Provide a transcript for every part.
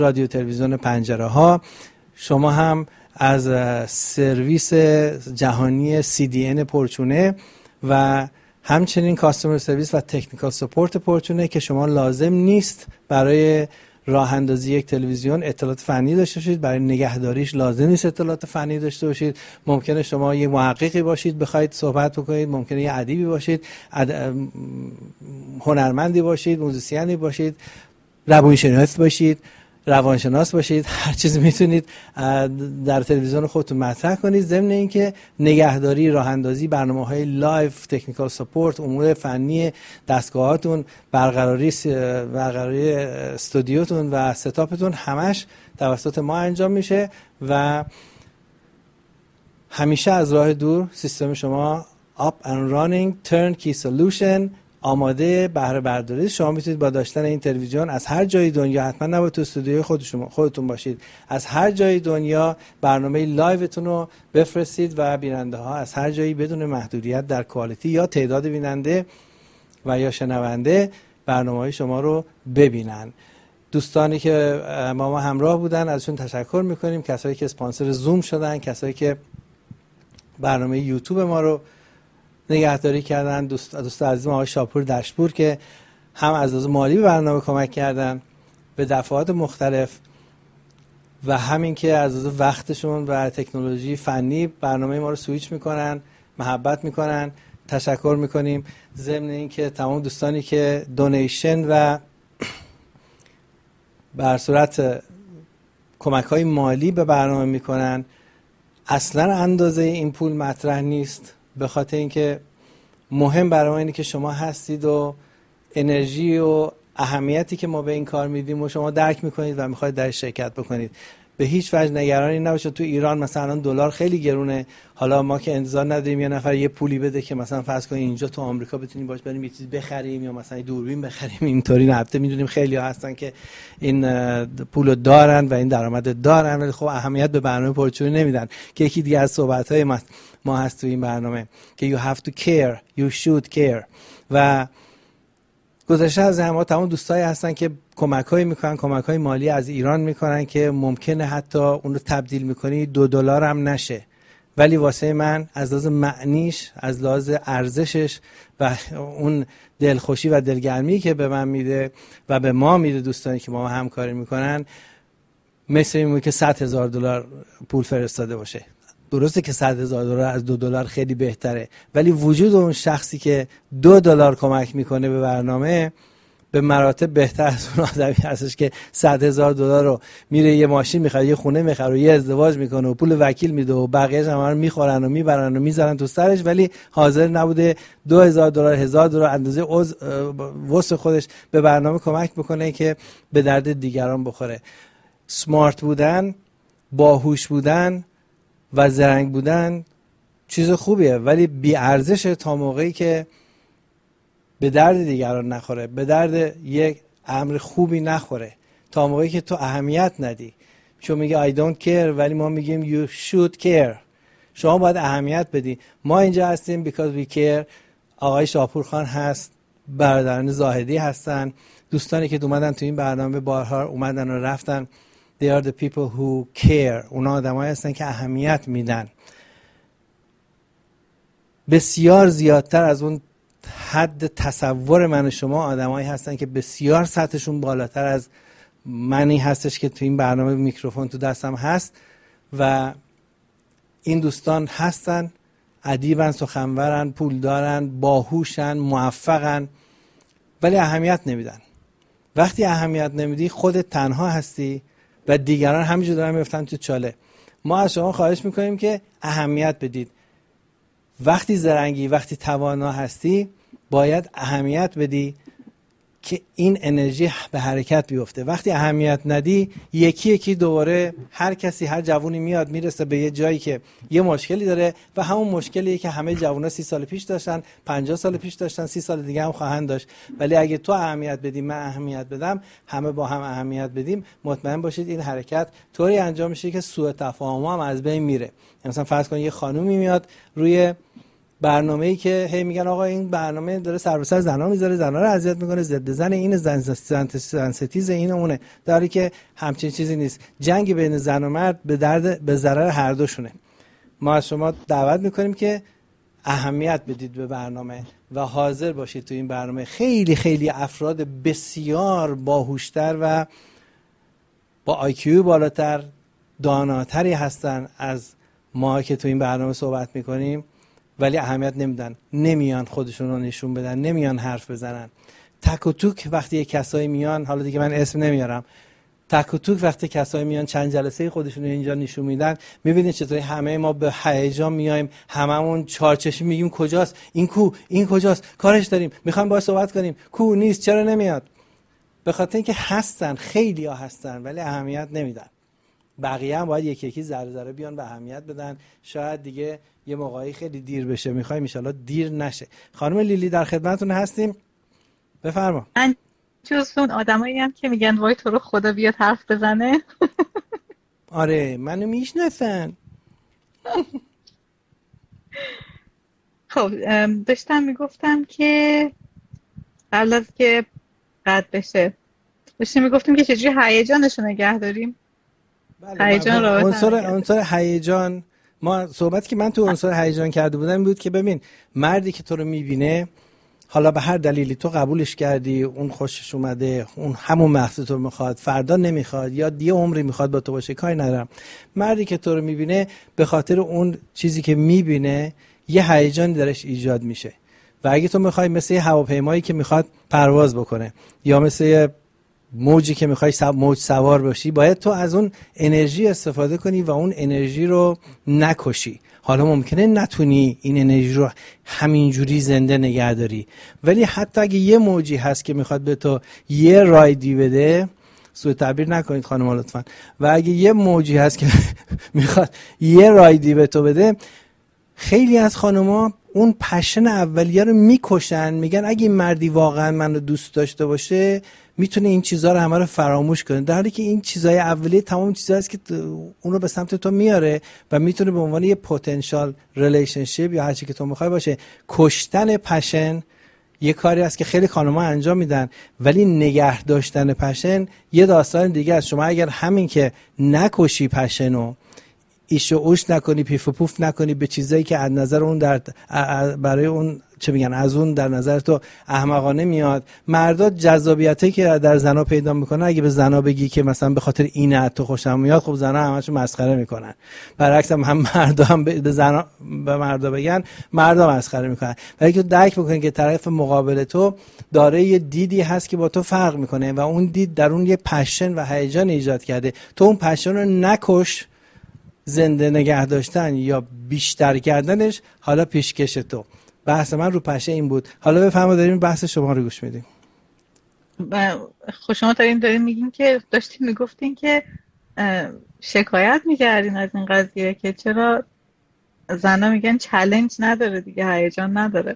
رادیو تلویزیون پنجره ها. شما هم از سرویس جهانی CDN پرچونه و همچنین کاستومر سرویس و تکنیکال سپورت پرچونه که شما لازم نیست برای راه اندازی یک تلویزیون اطلاعات فنی داشته باشید، برای نگهداریش لازم نیست اطلاعات فنی داشته باشید. ممکنه شما یه محققی باشید بخواید صحبت بکنید، ممکنه یه ادیبی باشید، هنرمندی باشید، موزیسیانی باشید، روانشناس باشید، روانشناس باشید، هر چیزی میتونید در تلویزیون خودتون مطرح کنید. ضمن اینکه نگهداری، راه اندازی، برنامه‌های لایو، تکنیکال سپورت، امور فنی دستگاهاتون، برقراری استودیوتون و ستاپتون همش توسط ما انجام میشه و همیشه از راه دور سیستم شما up and running turnkey solution آماده بهره برداری. شما میتونید با داشتن این تلویزیون از هر جای دنیا، حتما نباید تو استودیوی خودتون باشید، از هر جای دنیا برنامه لایوتون رو بفرستید و بیننده ها از هر جایی بدون محدودیت در کوالیتی یا تعداد بیننده و یا شنونده برنامه‌های شما رو ببینن. دوستانی که ما همراه بودن ازشون تشکر میکنیم، کسایی که اسپانسر زوم شدن، کسایی که برنامه یوتیوب ما رو نگهداری کردن، دوست عزیزم آقای شاپور دشپور که هم از لحاظ مالی به برنامه کمک کردن به دفعات مختلف و همین که از لحاظ وقتشون و تکنولوژی فنی برنامه ما رو سویچ میکنن، محبت میکنن. تشکر میکنیم. ضمن این که تمام دوستانی که دونیشن و به صورت کمک های مالی به برنامه میکنن، اصلا اندازه این پول مطرح نیست، به خاطر اینکه مهم برای ما اینه که شما هستید و انرژی و اهمیتی که ما به این کار میدیم و شما درک میکنید و میخواید در شرکت بکنید. به هیچ وجه نگرانی نباشید. تو ایران مثلا دلار خیلی گرونه، حالا ما که انتظار نداریم یه نفر یه پولی بده که مثلا فرض کنید اینجا تو آمریکا بتونیم باش بریم یه چیز بخریم یا مثلا دوربین بخریم. اینطوری نه. البته میدونیم خیلی ها هستن که این پولو دارن و این درآمد دارن ولی خب اهمیت به برنامه پرچونه نمیدن، که یکی دیگه از صحبت‌های ما هست تو این برنامه که you have to care, you should care. و گذشته از ما تمام دوستایی هستن که کمک‌هایی میکنن، کمک‌های مالی از ایران میکنن که ممکنه حتی اون رو تبدیل میکنی $2 هم نشه، ولی واسه من از لحاظ معنیش، از لحاظ ارزشش و اون دلخوشی و دلگرمی که به من میده و به ما میده دوستانی که ما همکاری میکنن، مثل این که $100,000 پول فرستاده باشه. درسته که $100,000 از $2 خیلی بهتره، ولی وجود اون شخصی که $2 کمک میکنه به برنامه به مراتب بهتر از اون آدمی هستش که $100,000 رو میره یه ماشین میخره، یه خونه میخره و یه ازدواج میکنه و پول وکیل میده و بقیه‌اش هم رو میخورن و میبرن و میذارن تو سرش، ولی حاضر نبوده $2,000 $1,000 اندازه وسع خودش به برنامه کمک بکنه که به درد دیگران بخوره. سمارت بودن، باهوش بودن و زرنگ بودن چیز خوبیه، ولی بی ارزشه تا موقعی که به درد دیگران نخوره، به درد یک امر خوبی نخوره، تا موقعی که تو اهمیت ندی. چون میگه I don't care ولی ما میگیم you should care. شما باید اهمیت بدی. ما اینجا هستیم because we care. آقای شاپور خان هست، برادران زاهدی هستن، دوستانی که اومدن تو این برنامه بارها اومدن و رفتن. They are the people who care. اونا آدمایی هستن که اهمیت میدن. بسیار زیادتر از اون حد تصور من و شما آدمایی هستن که بسیار سطحشون بالاتر از منی هستش که تو این برنامه میکروفون تو دستم هست و این دوستان هستن، ادیبن، سخنورن، پول دارن، باهوشن، موفقن، ولی اهمیت نمیدن. وقتی اهمیت نمیدی خودت تنها هستی و دیگران همینجور دارن میفتن تو چاله. ما از شما خواهش میکنیم که اهمیت بدید. وقتی زرنگی، وقتی توانا هستی باید اهمیت بدی که این انرژی به حرکت بیفته. وقتی اهمیت ندی یکی یکی دوباره هر کسی، هر جوونی میاد میرسه به یه جایی که یه مشکلی داره و همون مشکلیه که همه جوونا 30 سال پیش داشتن، 50 سال پیش داشتن، 30 سال دیگه هم خواهند داشت. ولی اگه تو اهمیت بدی، من اهمیت بدم، همه با هم اهمیت بدیم، مطمئن باشید این حرکت طوری انجام میشه که سوء تفاهم هم از بین میره. مثلا فرض کن یه خانومی میاد روی برنامه‌ای که هی میگن آقا این برنامه داره سر به سر زنا میذاره، زنا رو اذیت میکنه، ضد زن این، زن ستیز این اونه، در حالی که همچین چیزی نیست. جنگ بین زن و مرد به ضرر هر دوشونه. ما از شما دعوت میکنیم که اهمیت بدید به برنامه و حاضر باشید تو این برنامه. خیلی خیلی افراد بسیار باهوشتر و با آیکیو بالاتر، داناتری هستن از ما که تو این برنامه صحبت میکنیم، ولی اهمیت نمیدن، نمیان خودشون رو نشون بدن، نمیان حرف بزنن. تک و توک وقتی کسایی میان، حالا دیگه من اسم نمیارم، تک و توک وقتی کسایی میان چند جلسه خودشون رو اینجا نشون میدن، میبینید چطوری همه ما به هیجان میایم، هممون چارچشمی میگیم کجاست این، کو این کجاست، کارش داریم، میخوایم باهاش صحبت کنیم، کو نیست، چرا نمیاد؟ به خاطر اینکه هستن، خیلی ها هستن ولی اهمیت نمیدن. بقیه هم باید یکی یکی ذره ذره بیان و اهمیت بدن. شاید دیگه یه موقعی خیلی دیر بشه، میخوایم ان شاءالله دیر نشه. خانم لیلی در خدمتتون هستیم، بفرما. من جزو اون آدمایی هم که میگن وای تو رو خدا بیاد حرف بزنه. آره منو میشناسن. خب داشتم میگفتم که قبل از که قد بشه داشتیم میگفتیم که چجوری هیجانش رو نگه داریم. هیجان عنصر هیجان، ما صحبتی که من تو عنصر هیجان کرده بودم این بود که ببین مردی که تو رو میبینه، حالا به هر دلیلی تو قبولش کردی، اون خوشش اومده، اون همون مقصد تو میخواد، فردا نمیخواد یا یه عمری میخواد با تو باشه، کاری ندارم. مردی که تو رو میبینه به خاطر اون چیزی که میبینه یه هیجانی درش ایجاد میشه و اگه تو میخوای مثل یه هواپیمایی که میخواد پرواز بکنه یا مثل یه موجی که میخوای موج سوار باشی، باید تو از اون انرژی استفاده کنی و اون انرژی رو نکشی. حالا ممکنه نتونی این انرژی رو همینجوری زنده نگه داری، ولی حتی اگه یه موجی هست که میخواد به تو یه رایدی بده، سوء تعبیر نکنید خانم لطفا، و اگه یه موجی هست که میخواد یه رایدی به تو بده، خیلی از خانوما اون پشن اولیه رو میکشن، میگن اگه این مردی واقعا منو دوست داشته باشه میتونه این چیزها رو همه رو فراموش کنه، در حالی که این چیزهای اولیه تمام چیزایی است که اون رو به سمت تو میاره و میتونه به عنوان یه پتانسیال ریلیشنشیپ یا هر چی که تو میخوای باشه. کشتن پشن یه کاری است که خیلی خانم‌ها انجام میدن، ولی نگه داشتن پشن یه داستان دیگه است. شما اگر همین که نکشی پشنو، ایش و اوش نکنی، پیف و پوف نکنی به چیزایی که از نظر اون برای اون چه میگن از اون در نظر تو احمقانه میاد. مردا جذابیتی که در زنا پیدا میکنه، اگه به زنا بگی که مثلا به خاطر این از تو خوشم میاد، خب زنا همشون مسخره میکنن. برعکس هم مردا هم به زنا به مردا بگن، مردا مسخره میکنن. ولی که درک بکنی که طرف مقابل تو داره یه دیدی هست که با تو فرق میکنه و اون دید در اون یه پشن و هیجان ایجاد کرده، تو اون پشن رو نکش. زنده نگه داشتن یا بیشتر کردنش حالا پیشکش تو. بحث من رو پشه این بود. حالا بفرما داریم بحث شما رو گوش میدیم. شما داریم میگین که داشتین میگفتین که شکایت میکردین از این قضیه که چرا زنا میگن چالش نداره دیگه، هیجان نداره.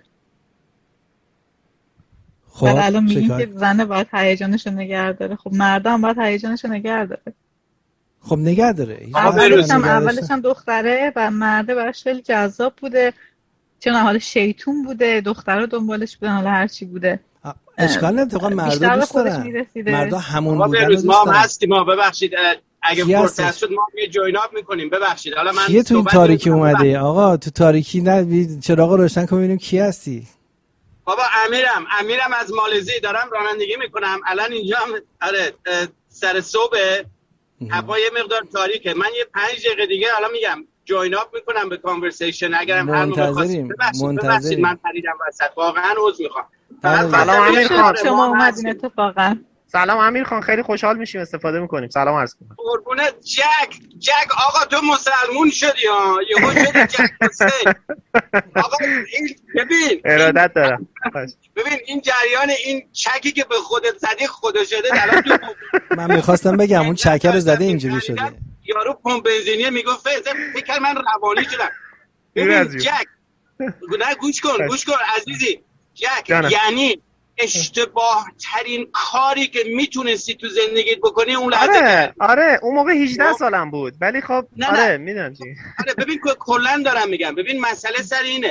خب الان میگین که زنه باید هیجانش رو نگه داره، خب مرد هم باید هیجانش رو نگه داره. خب نگه داره. اولش هم دختره و مرده براش خیلی جذاب بوده، چون حالا شیطون بوده، دخترها دنبالش بودن، حالا هرچی بوده اشکال نداره. مردا دوست دارن، مردا همون بودن رو دوست دارن. ما هستیم، ما ببخشید اگه فرصت شد ما یه جوین اپ میکنیم. ببخشید حالا من کی تو تاریکی اومده آقا؟ تو تاریکی نه چراغ روشن کن ببینیم کی هستی. بابا امیرم از مالزی دارم رانندگی میکنم الان اینجا هم. آره سر صبح هوا یه مقدار تاریکه. من یه 5 دقیقه دیگه حالا میگم جوین اپ میکنم به کانورسیشن. اگرم هر موقع خواستید ببخشید من پریدم وسط، واقعا عذر میخوام. سلام امیر خان، شما اومدین اتفاقا. سلام امیر خان، خیلی خوشحال میشیم استفاده میکنیم. سلام عرض کنم. قربونت جک آقا تو مسلمون شدی ها، یهو شدی جک حسین. آقا این ببین ارادت دارم. ببین این جریان این چکی که به خودت زدی خدا شده الان تو من میخواستم بگم اون چکر رو زده اینجوری شده. یارو پمپ بنزینی میگفت فکر من روانی شدم. ببین جک نه گوش کن عزیزی جک یعنی اشتباه ترین کاری که میتونستی تو زندگیت بکنی اون لحظه. آره اون موقع 18 سالم بود ولی خب آره میدونم چی. آره ببین کلا دارم میگم، ببین مسئله سر اینه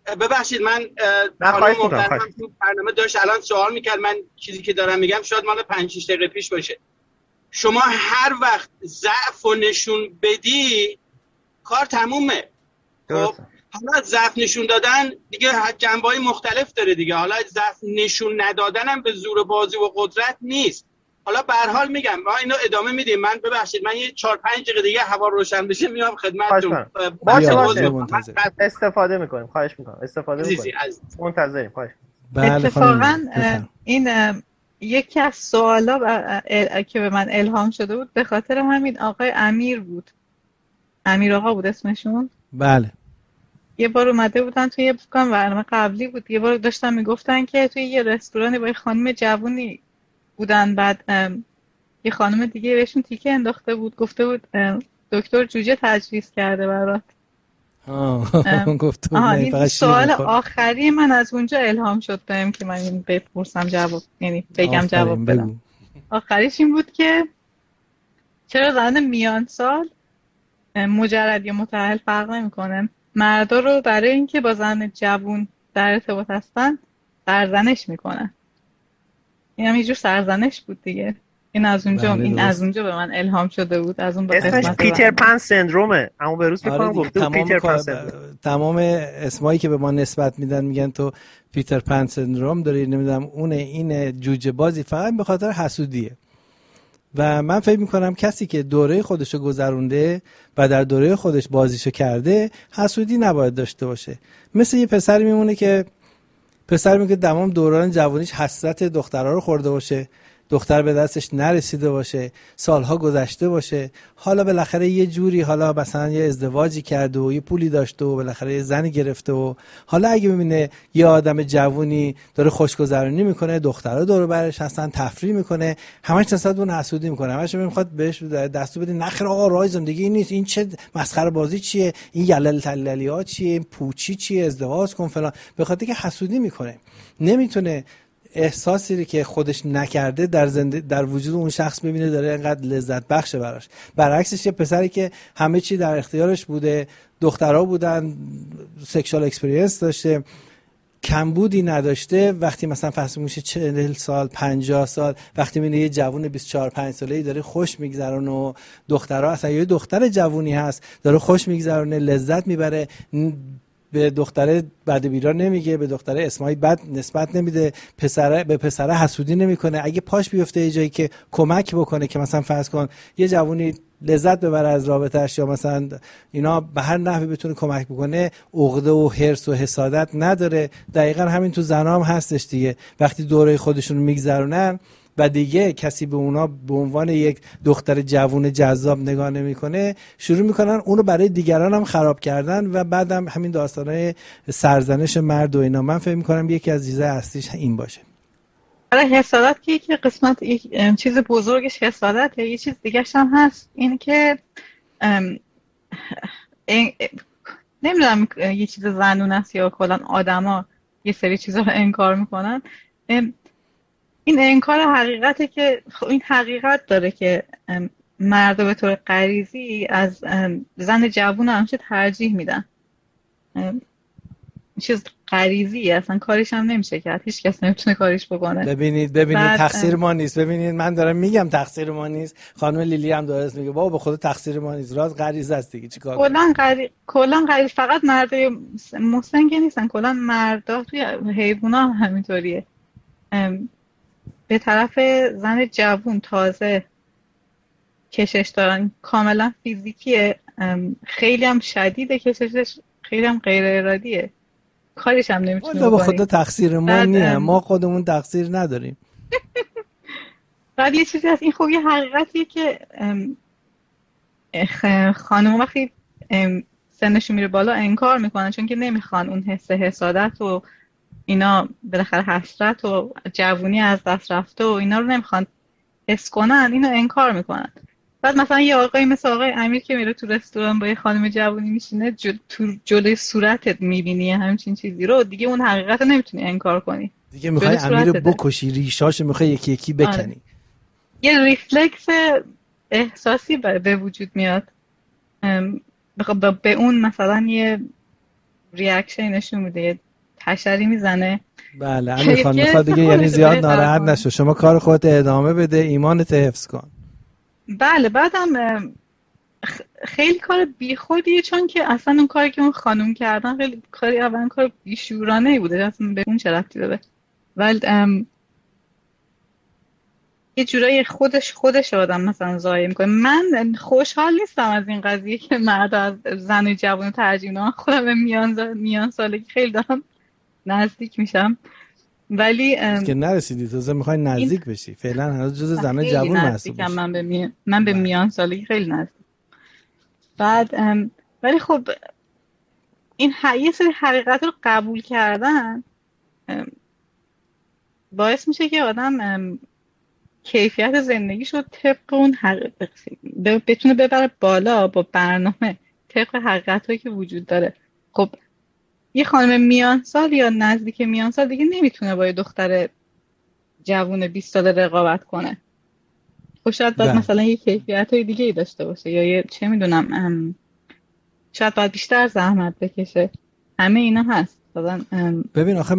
ببخشید من خواهش میکنم. تو برنامه داشت الان سوال میکرد، من چیزی که دارم میگم شاید مال 5-6 دقیقه پیش باشه. شما هر وقت ضعف و نشون بدی کار تمومه. خب حالا ضعف نشون دادن دیگه جنبه‌های مختلف داره دیگه. حالا ضعف نشون ندادن هم به زور بازی و قدرت نیست. حالا به هر حال میگم ما اینو ادامه میدیم. من ببخشید من یه 4-5 دقیقه دیگه هوا روشن بشه میام خدمتتون. باشه استفاده میکنیم. خواهش میکنم استفاده میکنیم. منتظریم. خواهش. اتفاقا این یکی از سوالا که به من الهام شده بود به خاطر همین آقای امیر بود. امیر آقا بود اسمشون؟ بله. یه بار اومده بودن توی یه برنامه قبلی بود، یه بار داشتن میگفتن که توی یه رستورانی با یه خانم جوونی بودن، بعد یه خانم دیگه بهشون تیکه انداخته بود، گفته بود دکتر جوجه تجویز کرده برات. این سوال آخری من از اونجا الهام شد بهم که من این بپرسم جواب، یعنی بگم جواب بدم. آخریش این بود که چرا زن میان سال مجرد یا متأهل فرق نمی‌کنه، مردا رو برای اینکه با زن جوون در ارتباط هستن سرزنش میکنن. این هم یه جور سرزنش بود دیگه. این از اونجا به من الهام شده بود. از اون اسمش پیتر پن سندرومه. اما به روز فکر گفته پیتر پن سندروم. تمام اسمایی که به ما نسبت میدن میگن تو پیتر پن سندروم داری، نمیدونم این جوجه بازی، فقط به خاطر حسودیه. و من فکر میکنم کسی که دوره خودشو گذرونده و در دوره خودش بازیشو کرده حسودی نباید داشته باشه. مثل یه پسری میمونه که تمام دوران جوانیش حسرت دخترها رو خورده باشه، دختر به دستش نرسیده باشه، سالها گذشته باشه، حالا بالاخره یه جوری حالا مثلا یه ازدواجی کرده و یه پولی داشته و بالاخره یه زنی گرفته و حالا اگه ببینه یه آدم جوونی داره خوشگذرونی میکنه، دخترها دور و برش هستن، تفریح میکنه، همش نسبت به اون حسودی میکنه، همش میخواد بهش دستور بده نخیر آقا راه زندگی نیست، این چه مسخره بازی چیه، این یلل تللی ها چیه، این پوچی چیه، ازدواج کن فلان، به خاطر که حسودی میکنه. نمیتونه احساسی که خودش نکرده در وجود اون شخص ببینه داره اینقدر لذت بخشه براش. برعکسش یه پسری که همه چی در اختیارش بوده، دخترها بودن، سکشوال اکسپریانس داشته، کمبودی نداشته، وقتی مثلا فرض میشه 40 سال 50 سال وقتی میبینه یه جوون 24-5 ساله‌ای داره خوش میگذرونه و دخترها اصلا یه دختر جوونی هست داره خوش میگذرونه، لذت میبره، به دختره بد بیرا نمیگه، به دختره اسمای بد نسبت نمیده، به پسره حسودی نمیکنه، اگه پاش بیفته یه جایی که کمک بکنه که مثلا فرض کن یه جوونی لذت ببره از رابطه‌اش یا مثلا اینا به هر نحوی بتونه کمک بکنه، عقده و حرص و حسادت نداره. دقیقاً همین تو زنا هم هستش دیگه. وقتی دوره خودشون میگذرونن و دیگه کسی به اونا به عنوان یک دختر جوون جذاب نگاه نمیکنه، شروع میکنن اونو برای دیگران هم خراب کردن و بعدم همین داستانای سرزنش مرد و اینا. من فکر میکنم یکی از چیزای اصلیش این باشه. برای حسادت که یکی قسمت چیز بزرگش حسادته، یه چیز دیگه هم هست، این که نمیدونم یه چیز زنون است یا کلا آدما یه سری چیزا رو انکار میکنن. این انکار حقیقته که این حقیقت داره که مرد به طور غریزی از زن جوون همیشه ترجیح میدن. چیز غریزی اصلا کاریش هم نمیشه کرد، هیچ کس نمیتونه کاریش بکنه. ببینید تقصیر ما نیست. ببینید من دارم میگم تقصیر ما نیست، خانم لیلی هم داره میگه بابا به خود تقصیر ما نیست، راز غریزه است دیگه، چیکار کلا غریز فقط مردا مسن که نیستن، کلا مردا توی حیونا هم همینطوریه. به طرف زن جوون تازه کشش دارن، کاملا فیزیکیه، خیلی هم شدیده کششش، خیلی هم غیر ارادیه، کارش هم نمیتونه بکنه. با خدا تقصیر ما نیه، ما خودمون تقصیر نداریم. بعد یه چیزی هست، این خب یه حقیقتیه که خانم وقتی سنشون میره بالا انکار میکنن، چون که نمیخوان اون حس حسادت و اینا، بالاخره حسرت و جوونی از دست رفته و اینا رو نمیخوان حس کنن، اینو انکار میکنن. بعد مثلا یه آقایی مثل آقای امیر که میره تو رستوران با یه خانم جوونی میشینه، تو جلوی صورتت میبینی همچین چیزی رو، دیگه اون حقیقت رو نمیتونی انکار کنی، دیگه میخوای امیر رو بکشی، ریشاشو میخوای یکی یکی بکنی. یه ریفلکس احساسی به وجود میاد، به اون مثلا یه ریاکشن نشون میده، یه تشری میزنه. بله امیر خان میخواد بگه یعنی زیاد ناراحت نشو، شما کار خودت ادامه بده، ایمانت حفظ کن. بله بعدم خیلی کار بیخودیه، چون که اصلا اون کاری که اون خانم کردن خیلی کار بیشورانه بوده، اصلا به اون چه ربطی داره. ولی یه جورایی خودش آدم مثلا ضایع میکنه. من خوشحال نیستم از این قضیه که مرد از زن جوان ترجیح میدن. خودم به میان سالگی خیلی دارم نزدیک میشم، ولی که نرسیدی تازه میخوای نزدیک بشی. فعلا هنوز جز زن جوان محسوب میشی. من به میان سالگی خیلی نزدیک. بعد ولی خب این یه سری حقیقت رو قبول کردن باعث میشه که آدم کیفیت زندگیش رو طبق اون حقیقت بتونه ببره بالا با برنامه، طبق حقیقتایی که وجود داره. خب یه خانم میان سال یا نزدیک میان سال دیگه نمیتونه با یه دختر جوون 20 ساله رقابت کنه. خب شاید باید مثلا یه کیفیتای دیگه ای داشته باشه، یا یه چه میدونم شاید باید بیشتر زحمت بکشه. همه اینا هست. ببین آخه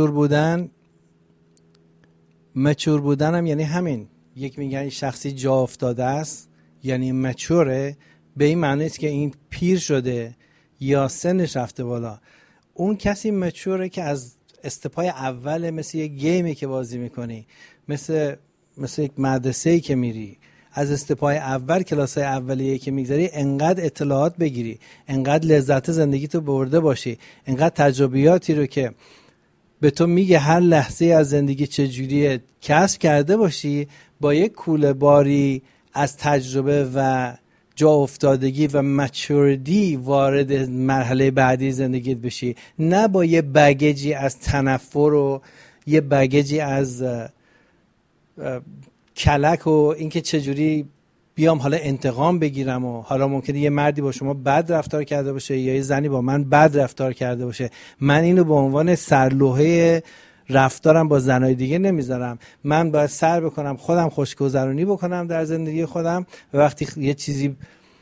مچور بودن هم یعنی همین. یک میگن شخصی جا افتاده است یعنی مچوره، به این معنی است که این پیر شده یا سنش رفته بالا. اون کسی مچوره که از استپای اول، مثل یک گیمی که بازی میکنی، مثل یک مدرسه‌ای که میری، از استپای اول، کلاسای اولیه‌ای که میگذری، انقدر اطلاعات بگیری، انقدر لذت زندگیتو برده باشی، انقدر تجربیاتی رو که به تو میگه هر لحظه از زندگی چجوریه کسب کرده باشی، با یک کوله باری از تجربه و جا افتادگی و مچوردی وارد مرحله بعدی زندگیت بشی، نه با یه بگیجی از تنفر و یه بگیجی از کلک و اینکه چجوری بیام حالا انتقام بگیرم و حالا ممکنه یه مردی با شما بد رفتار کرده باشه یا یه زنی با من بد رفتار کرده باشه، من اینو به عنوان سرلوحه رفتارم با زنای دیگه نمیذارم. من باید سر بکنم خودم خوشگذرونی بکنم در زندگی خودم و وقتی یه چیزی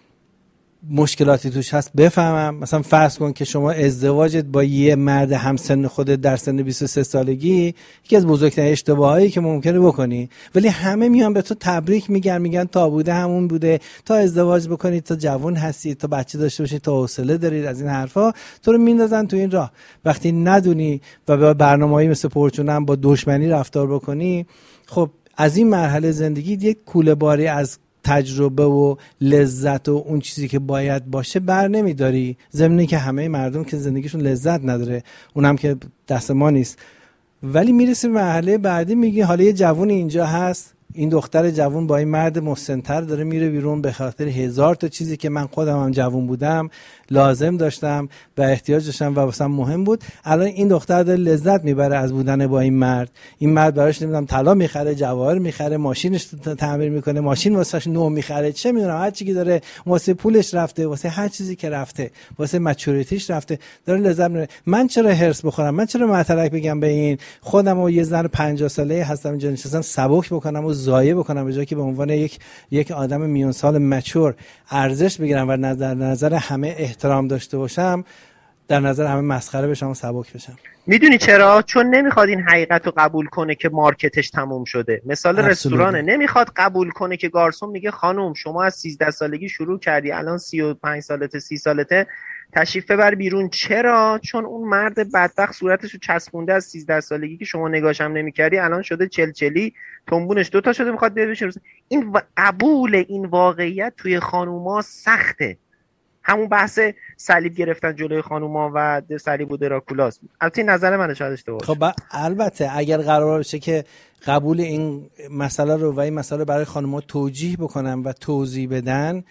مشکلاتی توش هست بفهمم. مثلا فرض کن که شما ازدواجت با یه مرد همسن خودت در سن 23 سالگی یکی از بزرگترین اشتباهایی که ممکنه بکنی، ولی همه میان به تو تبریک میگن تا بوده همون بوده، تا ازدواج بکنید، تا جوان هستی، تا بچه داشته باشید، تا حوصله دارید، از این حرفا تو رو میندازن تو این راه. وقتی ندونی و به برنامه‌ای مثل پرچونم با دشمنی رفتار بکنی، خب از این مرحله زندگی یک کوله باری از تجربه و لذت و اون چیزی که باید باشه بر نمیداری. ضمن که همه مردم که زندگیشون لذت نداره، اونم که دست ما نیست. ولی میرسی به مرحله بعدی، میگی حالا یه جوونی اینجا هست، این دختر جوون با این مرد مسن‌تر داره میره بیرون به خاطر 1000 تا چیزی که من خودم هم جوون بودم لازم داشتم و احتیاج داشتم و واسم مهم بود. الان این دختر داره لذت میبره از بودن با این مرد. این مرد براش نمیدونم طلا میخره، جواهر میخره، ماشینش تعمیر میکنه، ماشین واسش نو میخره، چه میدونم هر چیزی که داره، واسه پولش رفته، واسه هر چیزی که رفته، واسه مچوریتیش رفته، داره لذت میبره. من چرا هرس بخورم؟ من چرا مطلق بگم به این خودم و یه زن 50 ساله هستم اینجا نشستم سبک بکنم و ضایع بکنم به جای که به عنوان یک آدم میون سال مچور ارزش بگیرم و نظر همه احترام داشته باشم، در نظر همه مسخره بشم و سبک بشم. میدونی چرا؟ چون نمیخواد این حقیقت رو قبول کنه که مارکتش تموم شده. مثال رستورانه، نمیخواد قبول کنه که گارسون میگه خانم شما از 13 سالگی شروع کردی، الان 35 سالته، 30 سالته، تشریف ببر بیرون. چرا؟ چون اون مرد بدبخت صورتشو چسبونده از 13 سالگی که شما نگاش هم نمی‌کردی، الان شده چلچلی، تنبونش 2 تا شده، میخواد بیاد بشه. این قبول این واقعیت توی خانوما سخته. همون بحث صلیب گرفتن جلوی خانوما و صلیب و دراکولاس. البته نظر منه، شاید اشتباه باشه. خب البته اگر قرار باشه که قبول این مسئله رو و این مسئله برای خانوما توجیه بکنن و توضیح بدن،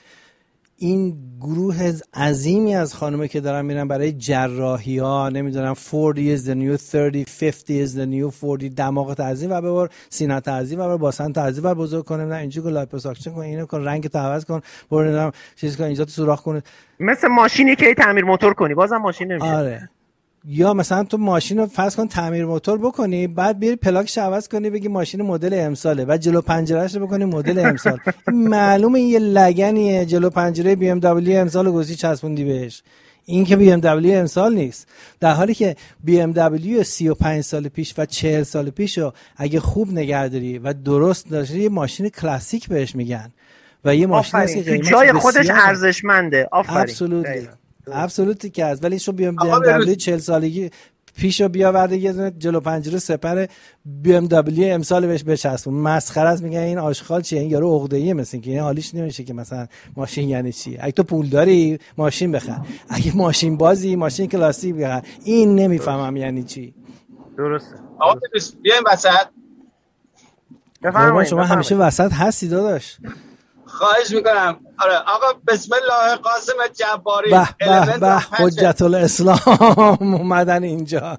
این گروه عظیمی از خانومه که دارن میرن برای جراحی ها، نمیدونم 40 is the new 30، 50 is the new 40، دماغ تعظیم و ببر، سینه تعظیم و ببر، باسن تعظیم و بزرگ کنه، نه اینجوری که لایپوساکشن کن، اینو کن، رنگ تو عوض کن، برو نمیدونم چیز کن، اینجا تو سوراخ کن، مثل ماشینی که تعمیر موتور کنی بازم ماشین نمیشه. آره. یا مثلا تو ماشین رو فرض کن تعمیر موتور بکنی، بعد بری پلاکش عوض کنی بگی ماشین مدل امساله، بعد جلو پنجره‌اش رو بکنی مدل امسال. معلومه این یه لگنیه، جلو پنجره BMW امسال گوشی چسبوندی بهش. این که BMW امسال نیست، در حالی که BMW 35 سال پیش و 40 سال پیش رو اگه خوب نگهداری و درست داشتی یه ماشین کلاسیک بهش میگن و یه ماشین هست که قیمتش جای خودش ارزشمنده. آفرین. ابسولوتلی که از، ولی شو BMW 40 سالگی پیشو بیاورده یه دونه جلو پنجره سپر BMW امسال بهش بچسبون. مسخره است. میگن این آشغال چیه، این یارو عقده‌ایه، مثل اینکه این حالیش نمیشه که مثلا ماشین یعنی چی. اگه تو پول داری ماشین بخر، اگه ماشین بازی ماشین کلاسیک بخر. این نمیفهمم یعنی چی. درسته. آقا بیایم وسط. بفرمایید. شما همیشه وسط هستی داداش. خواهش میکنم. آره آقا بسم الله. قاسم جباری به حجت الاسلام اومدن اینجا.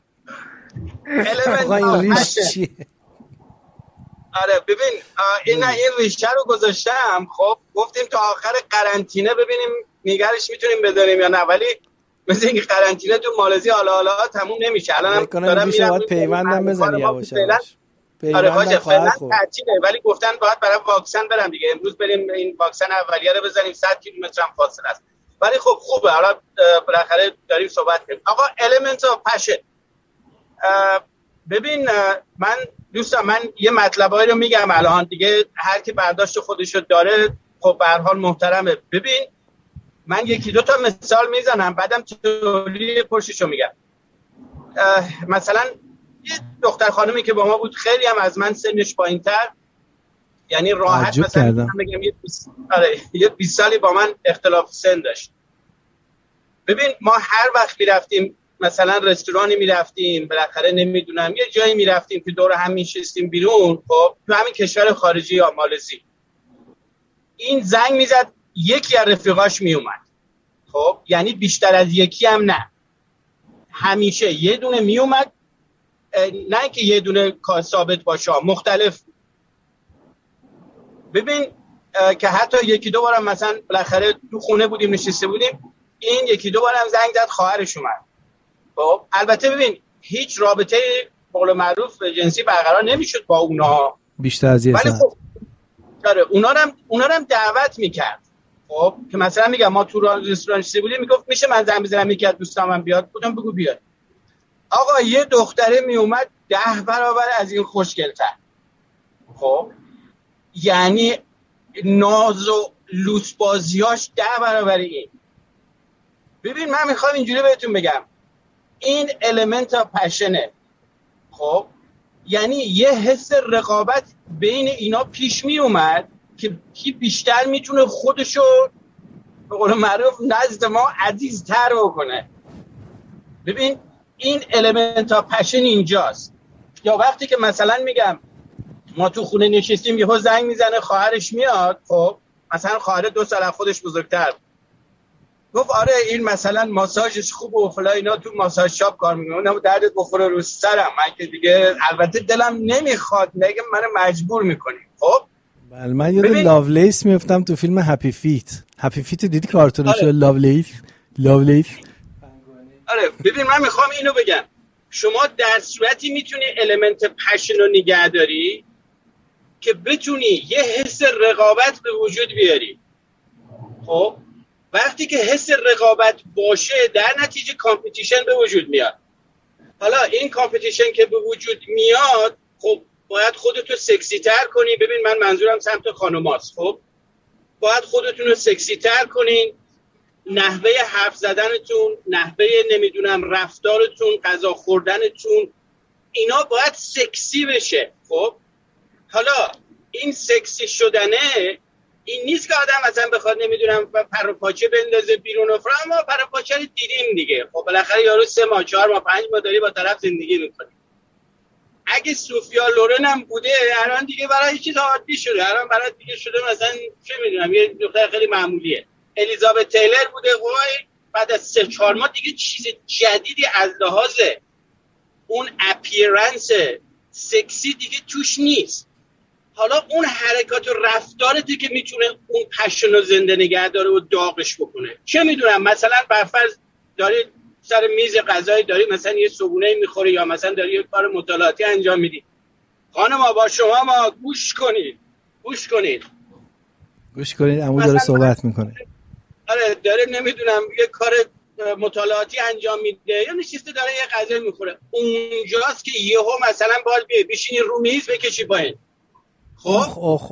آقا این ریش چیه؟ آره ببین این ریشه رو گذاشتم. خب گفتیم تا آخر قرنطینه ببینیم نگرش میتونیم بداریم یا نه، ولی مثل اینکه قرنطینه تو مالزی حالا تموم نمیشه. الانم دارم میرم پیوندم بزنی یواش یواش. آره باشه فعلا تعطیله، ولی گفتن باید برای واکسن برم دیگه. امروز بریم این واکسن اولیه رو بزنیم. 100 کیلومتر هم فاصله است، ولی خب خوبه. حالا بالاخره داریم صحبت کنیم. آقا Elements of Passion. ببین من دوستان، من یه مطلبایی رو میگم الان دیگه، هر کی برداشت خودشو داره خب به هر حال محترمه. ببین من یکی دو تا مثال میزنم بعدم تولی پشتشو میگم. مثلا یه دختر خانمی که با ما بود، خیلی هم از من سنش پایین‌تر، یعنی راحت مثلا بگم یه 20 سالی با من اختلاف سن داشت. ببین ما هر وقت میرفتیم مثلا رستورانی میرفتیم، بالاخره نمیدونم یه جایی میرفتیم که دور هم میشستیم بیرون، خب تو همین کشور خارجی یا مالزی، این زنگ میزد یکی از رفیقاش میومد. خب یعنی بیشتر از یکی هم نه، همیشه یه دونه میومد، نه که یه دونه ثابت باشه، مختلف. ببین که حتی یکی دو بارم مثلا بالاخره تو خونه بودیم نشسته بودیم، این یکی دو بارم زنگ زد خواهرش اومد. خب البته ببین هیچ رابطه قول معروف جنسی برقرار نمیشد با اونا بیشتر از یه ساعت. خب داره اونا رو هم دعوت میکرد. خب که مثلا میگم ما تو رستوران نشسته بودیم، میگفت میشه من زنگ بزنم یکی از دوستامم بیاد؟ بودم بگو بیاد. آقا یه دختره می اومد 10 برابر از این خوشگل‌تر. خب یعنی ناز و لوس بازیاش 10 برابر این. ببین من میخوام اینجوری بهتون بگم، این element of passion. خب یعنی یه حس رقابت بین اینا پیش می اومد که کی بیشتر میتونه خودشو به قول معروف نزد ما عزیزتر بکنه. ببین این element of passion اینجاست. یا وقتی که مثلا میگم ما تو خونه نشستیم، یهو زنگ میزنه خواهرش میاد، خب مثلا خواهر 2 سال از خودش بزرگتر، گفت آره این مثلا ماساژش خوبه و فلان اینا، تو ماساژ شاپ کار میکنه، اونم دردت بخوره رو سرم، من که دیگه البته دلم نمیخواد، نگم منو مجبور میکنی. خب بله من یاد لاولیس میافتم تو فیلم هپی فیت دیدی کارتونش؟ لاولیس. آره ببین من میخوام اینو بگم، شما در صورتی میتونی element passion رو نگه داری که بتونی یه حس رقابت به وجود بیاری. خب وقتی که حس رقابت باشه در نتیجه کامپیتیشن به وجود میاد. حالا این کامپیتیشن که به وجود میاد، خب باید خودتو سکسی تر کنی. ببین من منظورم سمت خانوماست. خب باید خودتون رو سکسی تر کنین، نحوه حرف زدنتون، نحوه نمیدونم رفتارتون، غذا خوردنتون، اینا باید سکسی بشه. خب حالا این سکسی شدنه این نیست که آدم مثلا بخواد نمیدونم پر و پاچه بندازه بیرون و فرام. ما پر و پاچه رو دیدیم دیگه. خب بالاخره یارو 3 ماه 4 ماه 5 ماه داری با طرف زندگی میکنی. اگه سوفیا لورن هم بوده الان دیگه برای چیز عادی شده، الان برای دیگه شده مثلا چه میدونم یه دختر خیلی معمولیه. الیزابت تیلر بوده، وای بعد از 3 4 ماه دیگه چیز جدیدی از لحاظ اون اپیرنس سکسی دیگه توش نیست. حالا اون حرکات و رفتارتی که میتونه اون پشن رو زنده نگه داره و داغش بکنه. چه میدونم مثلا برفرض داری سر میز غذایی داری مثلا یه صبونه میخوری یا مثلا داری یه کار مطالعاتی انجام میدی، خانم با شما ما گوش کنید عمو داره صحبت میکنه. آره داره نمیدونم یه کار مطالعاتی انجام میده یا نشسته داره یه غذا میخوره، اونجاست که یهو مثلا باید بشینی رو میز بکشی پایین. خب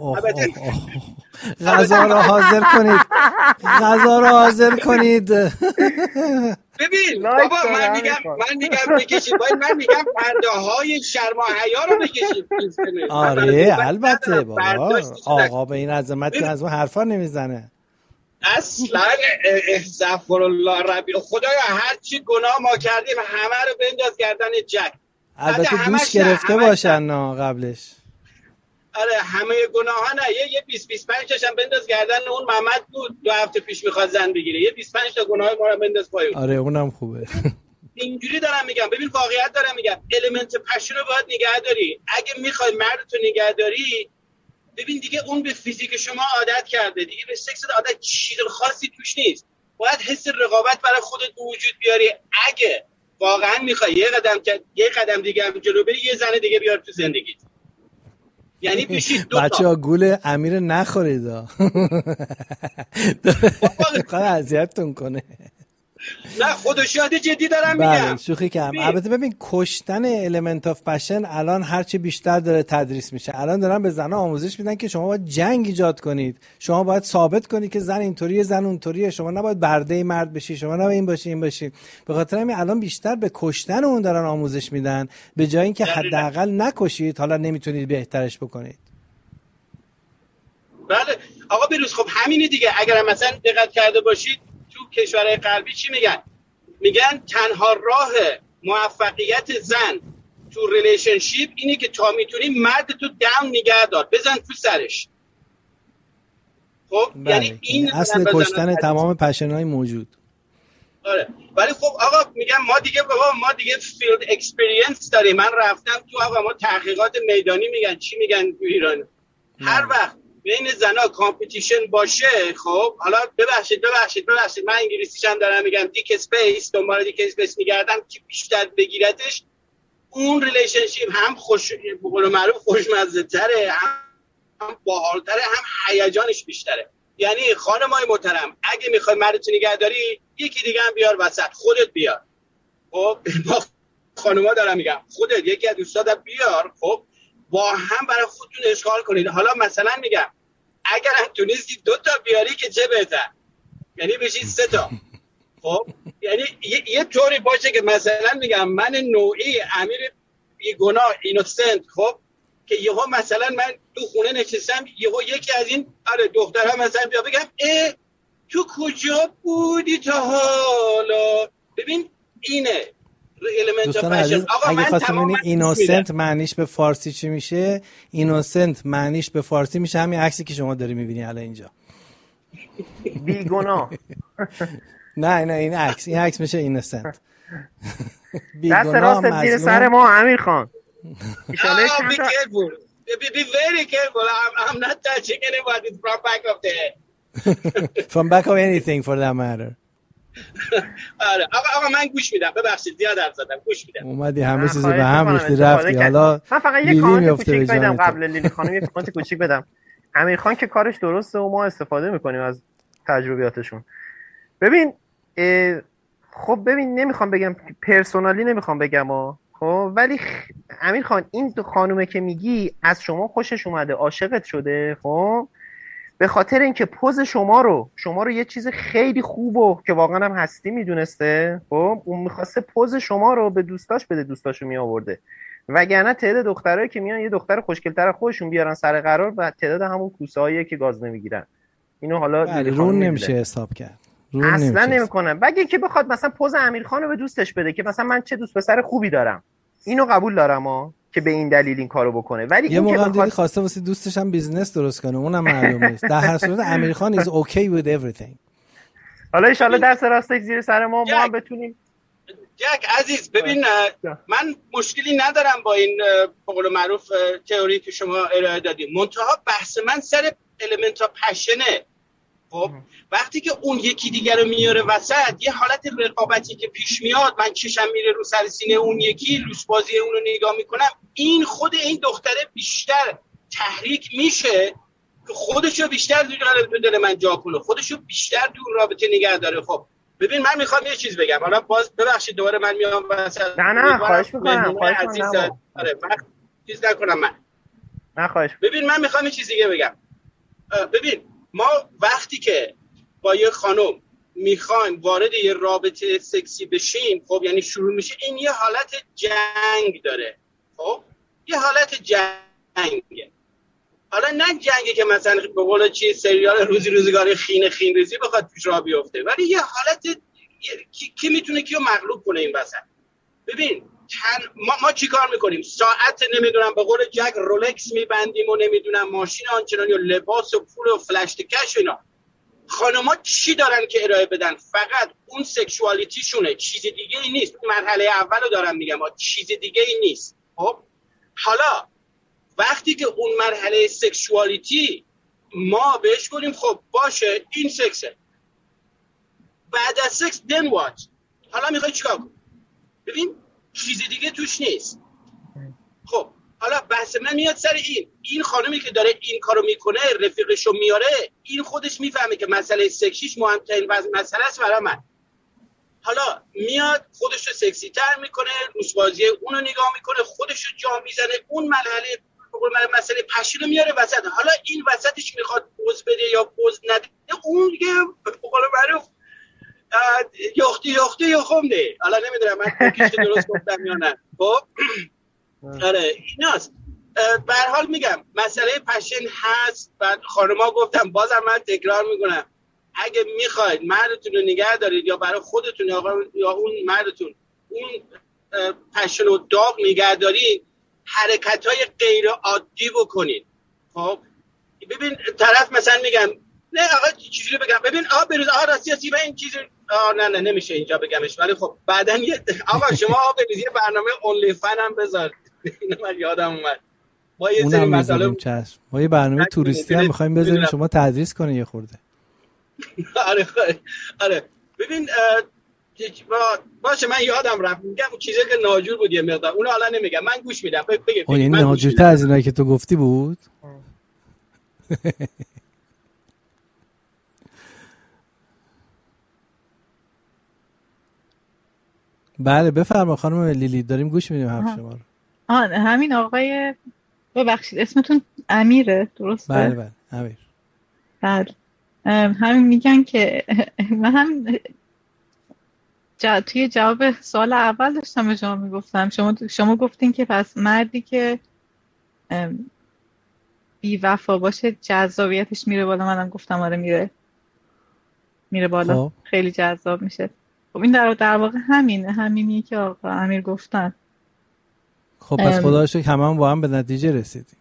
غذا رو حاضر کنید، غذا رو حاضر کنید. ببین بابا من میگم بکشی پایین، من میگم پرده های شرم و حیا رو بکشی. آره البته بابا، آقا به این عظمت که از اون حرفا نمیزنه اصلا. استغفر الله ربی، خدایا هر چی گناه ما کردیم همه رو بنداز گردن جک. البته دوش گرفته باشن قبلش. آره همه گناه ها نه، یه 20-25 تاشم بنداز گردن اون محمد بود 2 هفته پیش میخواد زن بگیره، یه 25 تا گناه ما رو بنداز پایین. آره اونم خوبه. اینجوری دارم میگم. ببین واقعیت دارم میگم، المنت پشن رو باید نگه داری. اگه میخوای مردتو نگه داری، ببین دیگه اون به فیزیک شما عادت کرده، دیگه به سکس عادت، چیز خاصی توش نیست. باید حس رقابت برای خودت به وجود بیاری. اگه واقعا میخوای یه قدم دیگه هم جلو بری، یه زن دیگه بیار تو زندگیت. یعنی بشید دو تا. بچه‌ها گول امیر نخورید خواهد اذیتتون کنه. نه خدا شاهده جدی دارم بله میگم. شوخی کردم. البته ببین کشتن المنت آف پشن الان هرچی بیشتر داره تدریس میشه. الان دارن به زنها آموزش میدن که شما باید جنگ ایجاد کنید، شما باید ثابت کنید که زن اینطوریه زن اونطوریه، شما نباید برده مرد بشی، شما نباید این باشی این باشی. به خاطر همین الان بیشتر به کشتن اون دارن آموزش میدن، به جای اینکه حداقل نکشید حالا نمیتونید بهترش بکنید. بله آقا بیروز، خب همینه دیگه. اگر مثلا دقت کرده باشید تو کشورهای غربی چی میگن تنها راه موفقیت زن تو ریلیشنشیپ اینه که تا میتونی مرد تو داون نگه دار، بزن تو سرش. خب بله. یعنی این اصل کشتن تمام پشن‌های موجود. آره ولی خب آقا میگم ما دیگه فیلد اکسپریانس داریم. من رفتم تو، آقا ما تحقیقات میدانی میگن تو ایران هر وقت بین زنا کامپیتیشن باشه، خب حالا ببخشید من انگلیسیش هم دارم میگم، دیک اسپیس، دنبال دیک اسپیس میگردم که بیشتر بگیرتش، اون ریلیشنشیپ هم به قول معروف خوشمزه تره، هم باحالتره، هم هیجانش بیشتره. یعنی خانمای محترم اگه میخوای مردت نگه داری، یکی دیگه هم بیار وسط، خودت بیار. خب خانما دارم میگم، خودت یکی از دوستات بیار، خب با هم برای خودتون اشغال کنید. حالا مثلا میگم اگر هم تونستی 2 تا بیاری که چه بهتر، یعنی بشید 3 تا. خب یعنی یه طوری باشه که مثلا میگم من نوعی امیر بیگناه اینوسنت، خب که یهو مثلا من تو خونه نشستم، یهو یکی از این دخترها مثلا بیا بگم تو کجا بودی تا حالا. ببین اینه دوستان عزیز، اگه خواستم ببینید اینوسنت معنیش به فارسی چی میشه، اینوسنت معنیش به فارسی میشه همین عکسی که شما داری میبینی الان اینجا، بیگناه. نه این عکس میشه اینوسنت. دست راست زیر سر ما امیر خان. Be careful. Be very careful. I'm not touching anybody from back of the head. From back of anything for that matter. آره آقا من گوش میدم، ببخشید زیاد حرف زدم، گوش میدم. اومدی همه چیزو به هم ریختی رفتی. حالا من فقط یه کامنت کوچیک بدم قبل لیلی خانم، یه کامنت کوچیک بدم. امیر خان که کارش درسته و ما استفاده میکنیم از تجربیاتشون. ببین خب ببین نمیخوام بگم پرسونالی نمیخوام بگم خب ولی امیر خان این خانومه که میگی از شما خوشش اومده، عاشقت شده، خب به خاطر اینکه پوز شما رو یه چیز خیلی خوبه که واقعا هم هستی میدونسته، خب اون میخواسته پوز شما رو به دوستاش بده، دوستاشو میآورده. وگرنه تعداد دخترایی که میان یه دختر خوشگل‌تر خودشون بیارن سر قرار و تعداد همون کوسه‌ایه که گاز نمیگیرن. اینو حالا رون نمیشه حساب کرد. اصلا نمیکنه. وگه که بخواد مثلا پوز امیرخان رو به دوستش بده که مثلا من چه دوست پسر خوبی دارم، اینو قبول دارم که به این دلیل این کارو بکنه. ولی یه موقع هم دیدی خواسته واسه دوستش هم بیزنس درست کنه، اونم معلوم نیست. در هر صورت امیرخان is okay with everything. حالا ان شاءالله دست راستش زیر سر ما هم بتونیم. جک عزیز ببین من مشکلی ندارم با این به قول معروف تئوری که شما ارائه دادید، منتها بحث من سر المنت پشنه. خب وقتی که اون یکی دیگر رو میاره وسط، یه حالت رقابتی که پیش میاد، من چشم میره رو سر سینه اون یکی، لوس بازی اون رو نگاه میکنم، این خود این دختره بیشتر تحریک میشه که خودشو بیشتر دل من جا کنه، خودشو بیشتر تو رابطه نگه داره. خب ببین من میخوام یه چیز بگم، حالا باز ببخشید دوباره من میام وسط. نه خواهش میکنم آره وقت چیز نکنم من. نه خواهش. ببین من میخوام یه چیز دیگه بگم. ببین ما وقتی که با یه خانم میخوایم وارد یه رابطه سکسی بشیم، خب یعنی شروع میشه، این یه حالت جنگ داره. خب یه حالت جنگه. حالا نه جنگی که مثلا به قول چی سریال روزگاری خین ریزی بخواد توش راه بیفته، ولی یه حالت کی میتونه کیو مغلوب کنه این وسط. ببین ما چی کار میکنیم؟ ساعت نمیدونم به قول جک رولکس میبندیم و نمیدونم ماشین آنچنان یا لباس و پول و فلش کش و اینا. خانم‌ها چی دارن که ارائه بدن؟ فقط اون سکشوالیتی شونه، چیز دیگه ای نیست. اون مرحله اولو دارم میگم، چیز دیگه ای نیست. خب حالا وقتی که اون مرحله سکشوالیتی ما بهش گفتیم خب باشه این سکسه، بعد از سکس then what؟ حالا میخوای چیکار کنی؟ ببین چیز دیگه توش نیست. خب حالا بحث من میاد سر این خانمی که داره این کارو میکنه، رفیقشو میاره، این خودش میفهمه که مسئله سکسیش مهمترین مسئله است برای من. حالا میاد خودشو سکسی تر میکنه، روسبازی اونو نگاه میکنه، خودشو جا میزنه، اون مسئله پشیلو میاره وسط. حالا این وسطش میخواد پوز بده یا پوز نده، اون دیگه بقول معروف یختی یا خونده. حالا نمیدونم من کیش درست گفتم یا نه. خب آره ایناست. به هر حال میگم مسئله پشن هست. بعد خانم‌ها گفتم، بازم من تکرار میکنم، اگه میخواید مردتون رو نگه دارید یا برای خودتون یا اون مردتون اون پشن و داغ نگه دارید، حرکت‌های غیر عادی بکنید. خب ببین طرف مثلا میگم نه آقا چیزی رو بگم، ببین بروز راستی من این چیزی نه نمیشه اینجا بگمش، ولی خب بعدن آقا شما بروز یه برنامه اونلی فن هم بذار. اینو من یادم اومد ما یه سری مسائل ما یه برنامه توریستی هم می‌خوایم بذاریم شما تدریس کنی یه خورده. آره ببین باشه من یادم رفت میگم چیزی که ناجور بود یه مقدار، اونو حالا نمیگم، من گوش میدم. بگید این ناجورتر از اینایی که تو گفتی بود. بله بفرما خانم لیلی، داریم گوش میدیم حرف شما رو. همین آقای ببخشید اسمتون امیره درسته؟ بله امیر. بله همین میگن که من هم توی جواب سوال اول داشتم به شما میگفتم، شما گفتین که پس مردی که بی وفا باشه جذابیتش میره بالا. منم گفتم آره میره بالا. خیلی جذاب میشه. خب این در واقع همینی که آقا امیر گفتن. خب پس خدا رو شکر هممون با هم به نتیجه رسیدیم.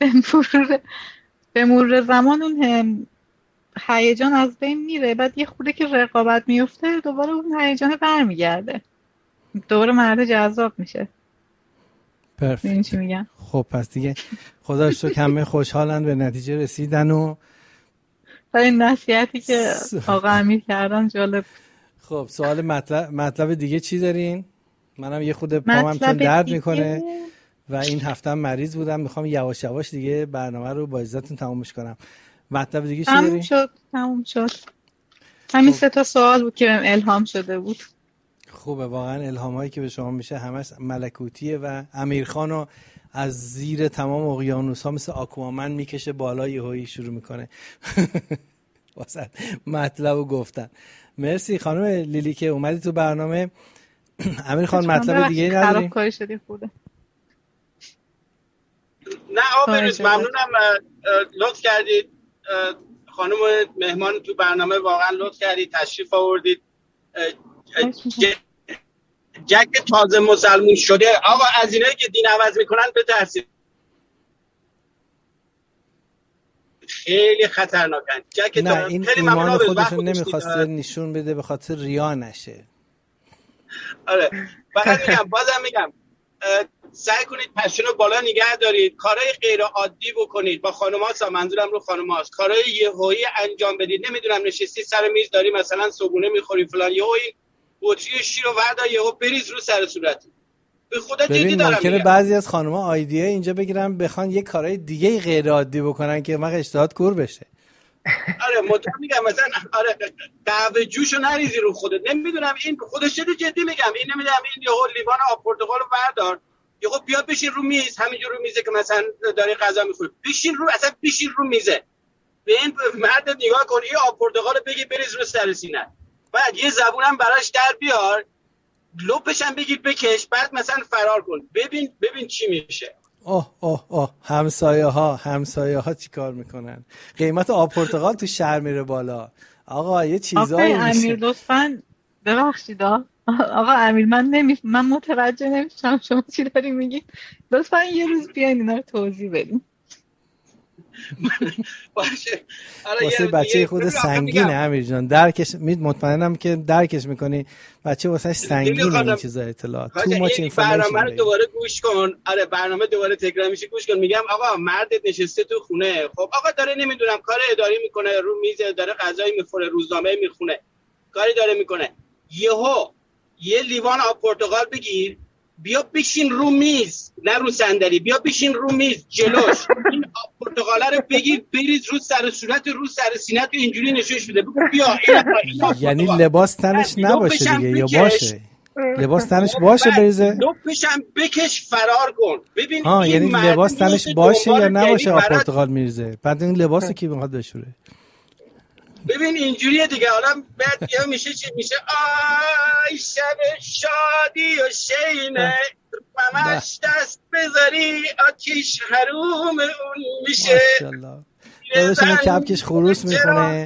به مرور زمان اون هیجان از بین میره، بعد یه خورده که رقابت میفته دوباره اون هیجان برمیگرده، دوباره مرد جذاب میشه. پرفکت. چی میگم؟ خب پس دیگه خدا رو شکر همه خوشحالن به نتیجه رسیدن. و برای نصیحتی که آقا امیر کردن جالب. خب سوال مطلب دیگه چی دارین؟ منم یه خود پامم چون درد میکنه و این هفته هم مریض بودم، میخوام یواش یواش دیگه برنامه رو با اجازهتون تمومش کنم. مطلب دیگه چی دارین؟ تموم شد. همین 3 سوال بود که بهم الهام شده بود. خوبه واقعا الهام هایی که به شما میشه همش ملکوتیه و امیرخان رو از زیر تمام اقیانوس ها مثل آکوامن میکشه بالا، یهویی شروع میکنه واسه مطلب رو گفتن. مرسی خانم لیلی که اومدی تو برنامه. امیرخان مطلب دیگه نداری؟ خرابکاری شدی خوده. نه بروز ممنونم لطف کردید خانم مهمان تو برنامه، واقعا لطف کردید تشریف آوردید. جک تازه مسلمون شده آقا از اینایی که دین عوض میکنن بترسید، خیلی خطرناکن. جک نه این ایمان خودش رو نمیخواسته نشون بده به خاطر ریا نشه. آره فقط میگم بازم میگم سعی کنید پشن رو بالا نگه دارید، کارهای غیر عادی بکنید با خانم‌ها، منظورم رو خانم‌هاست، کارهای یهویی انجام بدید. نمیدونم نشستی سر میز داری مثلا صبحونه میخوری فلان، یهویی بطری شیر رو وردا یهو بریز رو سر صورتت. به خدا جدی دارم میگم. ممکنه بعضی از خانم‌ها آیدیه اینجا بگیرن بخوان یه کارهای دیگه غیر عادی بکنن که من اشتهات کور بشه. آره مطمئن میگم مثلا آره قهوه جوشو نریزی رو خودت. نمیدونم این خودش چه جدی میگم، این نمیدونم این یهو لیوان آب پرتقال رو بردار یهو بیا بشین رو میز، همینجور رو میزه که مثلا داری غذا میخوری، بشین رو اصلا بشین رو میزه، به این مرد نگاه کن، این آب پرتقال رو بگی بریز رو سر سینه، بعد یه زبونم براش در بیار، لپش هم بگیر بکش، بعد مثلا فرار کن، ببین چی میشه. اوه همسایه ها چی کار میکنن؟ قیمت آب پرتقال تو شهر میره بالا. آقا یه چیزایی میشه. امیر لطفاً ببخشید آقا امیر من متوجه نمیشم شما چی داری میگی، لطفاً یه روز بیاین اینا رو توضیح بدین. باشه. واسه بچه خود سنگینه امیر جان، درکش مطمئنم که درکش میکنی، بچه واسه سنگینه این چیزا اطلاعات تو ما چه برنامه رو دوباره گوش کن. آره برنامه دوباره تکرار میشه، گوش کن. میگم آقا مردت نشسته تو خونه، خب آقا داره نمیدونم کار اداری میکنه، رو میز داره غذایی میخوره، روزنامه میخونه، کاری داره میکنه، یهو یه لیوان آب پرتقال بگیر بیا بشین رو میز، نه رو صندلی، بیا بشین رو میز جلوش، این آب پرتقاله رو بگیر بریز رو سر صورت، رو سر سینه، تو اینجوری نشوش بده، بگو بیا این یعنی لباس تنش نباشه دیگه، یا باشه لباس تنش باشه بریزه، لپشم بکش فرار کن. ببین یعنی لباس تنش باشه یا نباشه آب پرتقال میریزه، بعد این لباسو کی میخواد بشوره؟ ببین اینجوریه دیگه. حالا بعد یا میشه چی میشه؟ آی شب شادی و شینه ممش دست بذاری آتیش حروم اون میشه. ماشاءالله داداشم کپکش خروس میکنه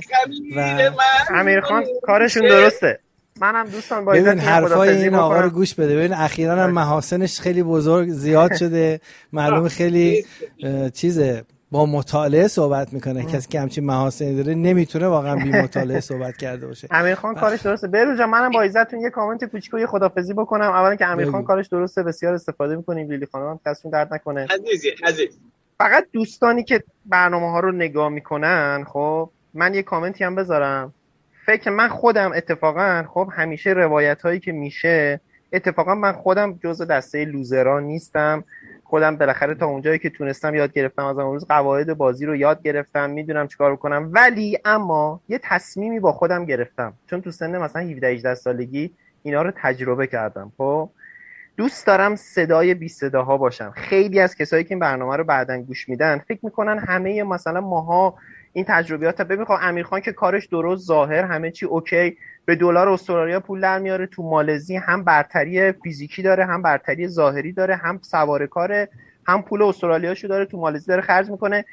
و امیرخان کارشون درسته. منم دوستان با ببین حرفای این آقا رو گوش بده. ببین اخیراً هم محاسنش خیلی بزرگ زیاد شده، معلومه خیلی چیزه، با مطالعه صحبت میکنه. کسی که همچین محاسنی داره نمیتونه واقعا بی مطالعه صحبت کرده باشه. امیرخان کارش درسته. بهروز جان منم با عزتون یه کامنت کوچیک و یه خدافظی بکنم. اولا که امیرخان کارش درسته، بسیار استفاده میکنیم. لیلی خانم دستون درد نکنه. عزیز فقط دوستانی که برنامه‌ها رو نگاه میکنن، خب من یه کامنتی هم بذارم. فکر من خودم اتفاقا خب همیشه روایت هایی که میشه، اتفاقا من خودم جزء دسته لوزران نیستم. خودم بالاخره تا اونجایی که تونستم یاد گرفتم، از اون روز قواعد بازی رو یاد گرفتم، میدونم چیکار کنم، ولی اما یه تصمیمی با خودم گرفتم، چون تو سن مثلا 17-18 سالگی اینا رو تجربه کردم. خب دوست دارم صدای بی صداها باشم. خیلی از کسایی که این برنامه رو بعدن گوش میدن فکر میکنن همه مثلا ماها این تجربیات. ببین خب امیرخان که کارش درست، ظاهر همه چی اوکی، به دلار استرالیا پول در میاره، تو مالزی هم برتری فیزیکی داره، هم برتری ظاهری داره، هم سوار کاره، هم پول استرالیاشو داره، تو مالزی داره خرج میکنه.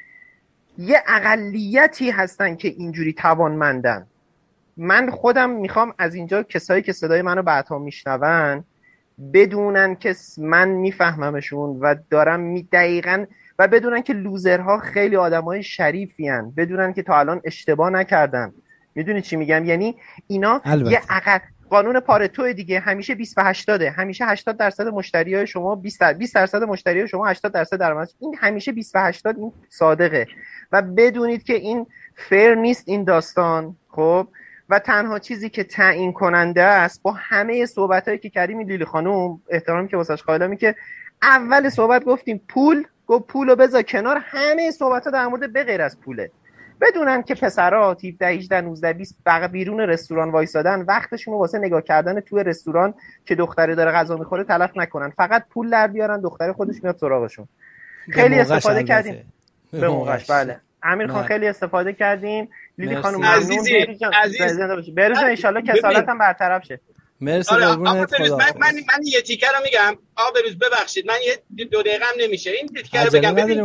یه اقلیتی هستن که اینجوری توانمندن. من خودم میخوام از اینجا کسایی که صدای منو بعدها میشنون بدونن که من میفهممشون و دارم دقیقاً، و بدونن که لوزرها خیلی آدمای شریفی هن، بدونن که تا الان اشتباه نکردن. میدونی چی میگم؟ یعنی اینا البته. یه قانون پارتو دیگه، همیشه 20-80، همیشه 80% مشتریای شما 20% مشتریای شما 80% درآمد. این همیشه 20-80، این صادقه. و بدونید که این فیر نیست این داستان. خب و تنها چیزی که تعیین کننده است، با همه صحبتایی که کردیم، لیلی خانم احترامی که واسش قائلم، که اول صحبت گفتیم گفت پولو بذار کنار، همه صحبت‌ها در مورد به غیر از پوله. بدونن که پسرا 17-18-19-20 فقط بیرون رستوران وایسادن، وقتشون رو واسه نگاه کردن توی رستوران که دختره داره غذا میخوره تلف نکنن، فقط پول در بیارن، دختره خودش میاد سراغشون. خیلی استفاده کردیم به موقعش. بله امیر خان خیلی استفاده کردیم. لیلی خانم ممنون. بهروز ان شاءالله کسالت هم برطرف شه. مرسی قربونت. خدا من یه تیکه رو میگم. بهروز ببخشید من یه 2 دقیقه هم نمیشه این تیکه رو بگم. ببین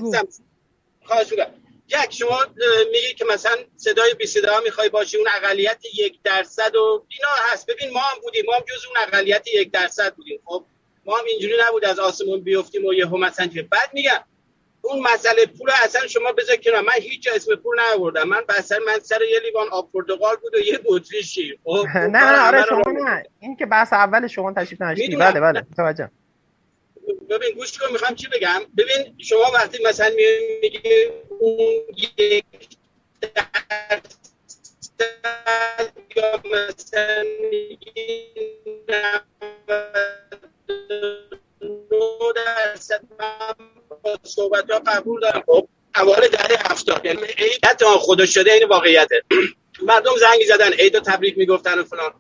خواهش می‌کنم. یک شما میگی که مثلا صدای بی صدا میخوای باشی، اون اقلیت 1% و اینا هست. ببین ما هم بودیم، ما هم جز اون اقلیت 1% بودیم. خب ما هم اینجوری نبود از آسمون بیافتیم و یهو مثلا بعد میگم اون مسئله پول اصلا شما بذار کنار. من هیچ اسم پول نیاوردم. من سر یه لیوان آب پرتقال بود و یه بطری شیر. نه آره شما نه، این که بحث اول شما تشریف نداشتید. بله توجه. ببین گوش کن میخوام چی بگم. ببین شما وقتی مثلا میگی اون 1% یا مثلا میگی 99% صحبت ها قبول دارم. خب اوایل دهه 70. یعنی عید خدا شده این واقعیته. مردم زنگ زدن عید تبریک میگفتن و فلان.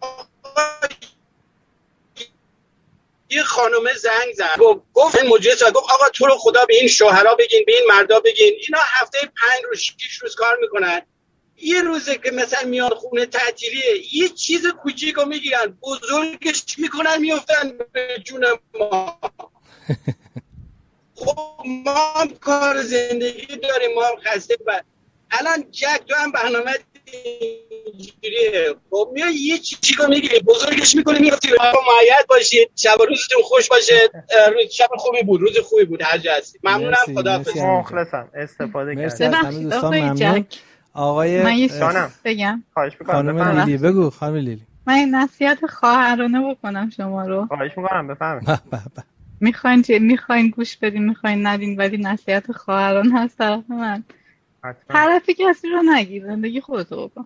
یه خانومه زنگ زد گفت این مجلس گفت آقا تو رو خدا به این شوهرها بگین، به این مردا بگین اینا هفته 5 روز 6 روز کار میکنن، یه روزه که مثلا میان خونه تعطیلیه یه چیز کوچیکو میگیرن بزرگش میکنن میافتن به جون ما. خب ما هم کار زندگی داریم، ما هم خسته. الان جک تو هم برنامه اینجوریه، خب میای یه چیزی رو میگیری بزرگش میکنی میفتی. معید باشید، شب و روزتون خوش باشه. شب خوبی بود، روز خوبی بود هر جا هستی. ممنونم، خداحافظ. مخلصم، استفاده کردم. مرسی از همه دوستان، ممنون. آقای من یه بگم. خواهش می‌کنم. خانم لیلی بگو. خانم لیلی من نصیحت خواهرانه بکنم شما رو. خواهش می‌کنم بفرمایید. میخواین گوش بدین میخواین ندین، ولی نصیحت خواهرانه از طرف من. طرفی کسی رو نگیر، زندگی خودتو بکن.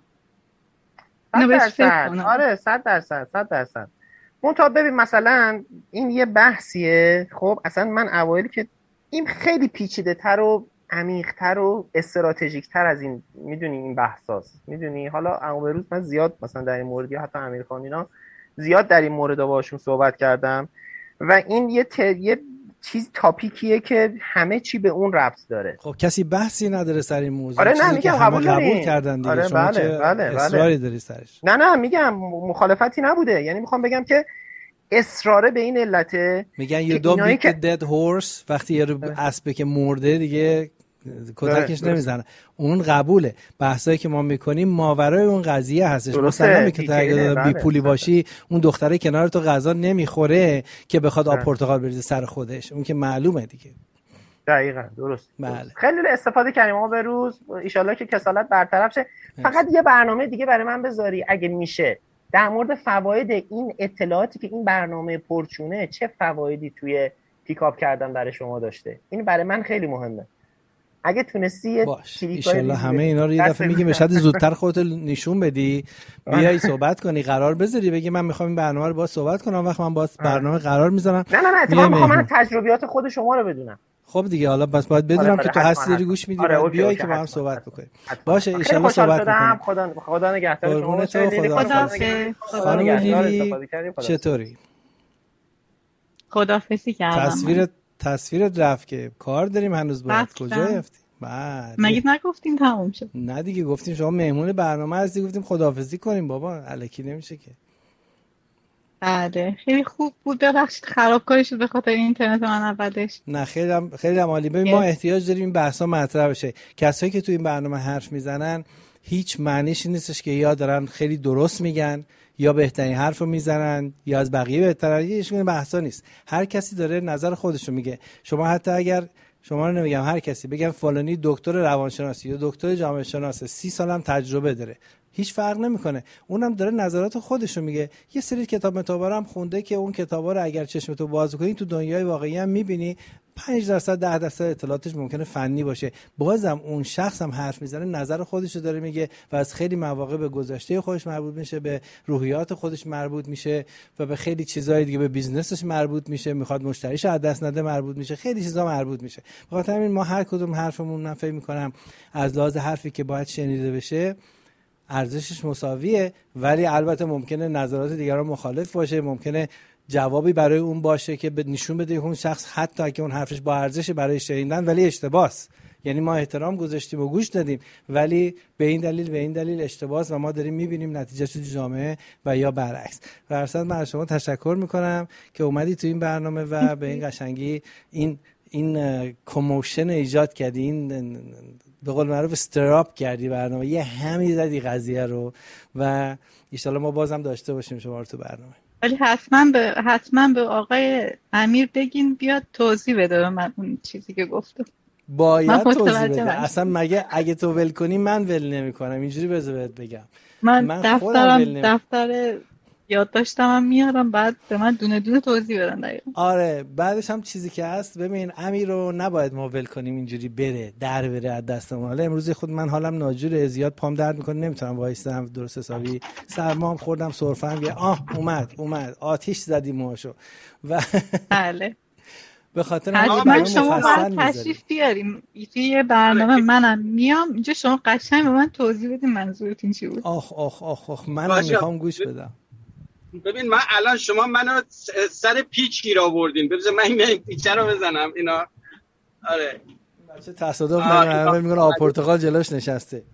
100%. آره 100%. منتها ببین مثلا این یه بحثیه. خب اصلا من اوایل که این خیلی پیچیده تر و عمیق تر و استراتژیک تر از این میدونی این بحثاست. میدونی حالا امروز من زیاد مثلا در این مورد یا حتی امیرخان اینا زیاد در این مورد باشون صحبت کردم و این یه چیز تاپیکیه که همه چی به اون ربط داره. خب کسی بحثی نداره سر این موضوع. آره نه میگم قبول کردن دیگه. آره شما بله. اصراری داری سرش؟ نه میگم مخالفتی نبوده. یعنی میخوام بگم که اصراره به این علته. میگن you don't beat the dead horse. وقتی یه اسبه که مرده دیگه کتکش نمیزنه. اون قبوله. بحثایی که ما میکنیم ماورای اون قضیه هستش. مثلا که تو اگه بی پولی باشی اون دختره کنار تو غذا نمیخوره که بخواد آب پرتقال بریزه سر خودش. اون که معلومه دیگه. دقیقاً درست. بله. خیلی استفاده کردیم ما به روز. ان شاءالله که کسالت برطرف شه. فقط یه برنامه دیگه برای من بذاری اگه میشه در مورد فواید این اطلاعاتی که این برنامه پرچونه چه فوایدی توی پیکاپ کردن برای شما داشته. این برای من خیلی مهمه. اگه تونستی ان شاءالله همه اینا رو یه دفعه میگیم بهش زودتر خودت نشون بدی، بیای صحبت کنی، قرار بذاری بگی من میخوام این برنامه رو با صحبت کنم، وقت من با برنامه قرار میذارم. نه اتفاقا میخوام تجربیات خود شما رو بدونم. خب دیگه حالا بس باید بدونم که تو هستی داری گوش میدی. بیای که با هم صحبت بکنیم. باشه ان شاءالله صحبت میکنیم. خدا نگهدار شما. خانم لیلی چطوری؟ خداحافظی کردم. تصویرت رفت که کار داریم هنوز باید. کجا رفتی؟ مگه نگفتیم تموم شد؟ نه دیگه گفتیم شما مهمون برنامه هستی، گفتیم خداحافظی کنیم بابا، الکی نمیشه که. بله خیلی خوب بود. ببخشید خرابکاری شد به خاطر اینترنت من اولش. نه خیلی عالی. ببین ما احتیاج داریم این بحثا مطرح بشه. کسایی که تو این برنامه حرف میزنن هیچ معنیش نیستش که یا دارن خیلی درست میگن یا بهترین حرفو میزنن یا از بقیه بهترن. هیچ بحثا نیست. هر کسی داره نظر خودش رو میگه. شما حتی اگر شما رو نمیگم هر کسی بگم فلانی دکتر روانشناسی یا دکتر جامعه شناسه 30 سالم تجربه داره، هیچ فرق نمیکنه. اونم داره نظرات خودش رو میگه. یه سری کتاب متابا هم خونده که اون کتابا رو اگر چشمتو باز کنی تو دنیای واقعی هم میبینی 5% 10% اطلاعاتش ممکنه فنی باشه، بازم اون شخص هم حرف میزنه نظر خودش رو داره میگه و از خیلی مواقع به گذشته خودش مربوط میشه، به روحیات خودش مربوط میشه و به خیلی چیزای دیگه، به بیزنسش مربوط میشه، میخواد مشتریش از دست نده مربوط میشه، خیلی چیزا مربوط میشه. بخاطر همین ما هر کدوم حرفمون من فکر میکنم از لحاظ حرفی که باید شنیده بشه ارزشش مساویه، ولی البته ممکنه نظرات دیگران مخالف باشه، ممکنه جوابی برای اون باشه که نشون بده اون شخص حتی اگه اون حرفش با ارزش برای شنیدن ولی اشتباهه. یعنی ما احترام گذاشتیم و گوش دادیم ولی به این دلیل اشتباهه و ما داریم میبینیم نتیجهش تو جامعه و یا برعکس. و اصلا من از شما تشکر میکنم که اومدی تو این برنامه و به این قشنگی این کموشن ایجاد کردی، این به قول معروف استراپ کردی برنامه، یه همی زدی قضیه رو و ان شاءالله ما بازم داشته باشیم شما رو تو برنامه. ولی حتما به آقای امیر بگین بیاد توضیح بده به من اون چیزی که گفته. باید توضیح بده. اصلا مگه اگه تو ول کنی من ول نمی‌کنم. اینجوری بهت بگم. من دفتر یادداشتم میارم بعد به من دونه دونه توضیح بدن دقیقاً. آره بعدش هم چیزی که هست ببین امیر رو نباید ما ول کنیم اینجوری بره از دستمون. حالا امروز خود من حالم ناجوره، زیاد پام درد میکنه، نمیتونم وایسم درست حسابی، سرمام خوردم، سرفه‌ام اومد آتیش زدی موهاشو و بله به خاطر حتما شما باید تشریف بیاریم توی برنامه. منم میام اینجا، شما قشنگ به من توضیح بدین منظورتون چی بود. آخ منم میخوام گوش بدم. ببین من الان شما منو سر پیچ گیر آوردین، ببین من این پیچه رو بزنم اینا. آره بچه تصادف نمی‌کنه، میگن آب پرتقال جلوش نشسته.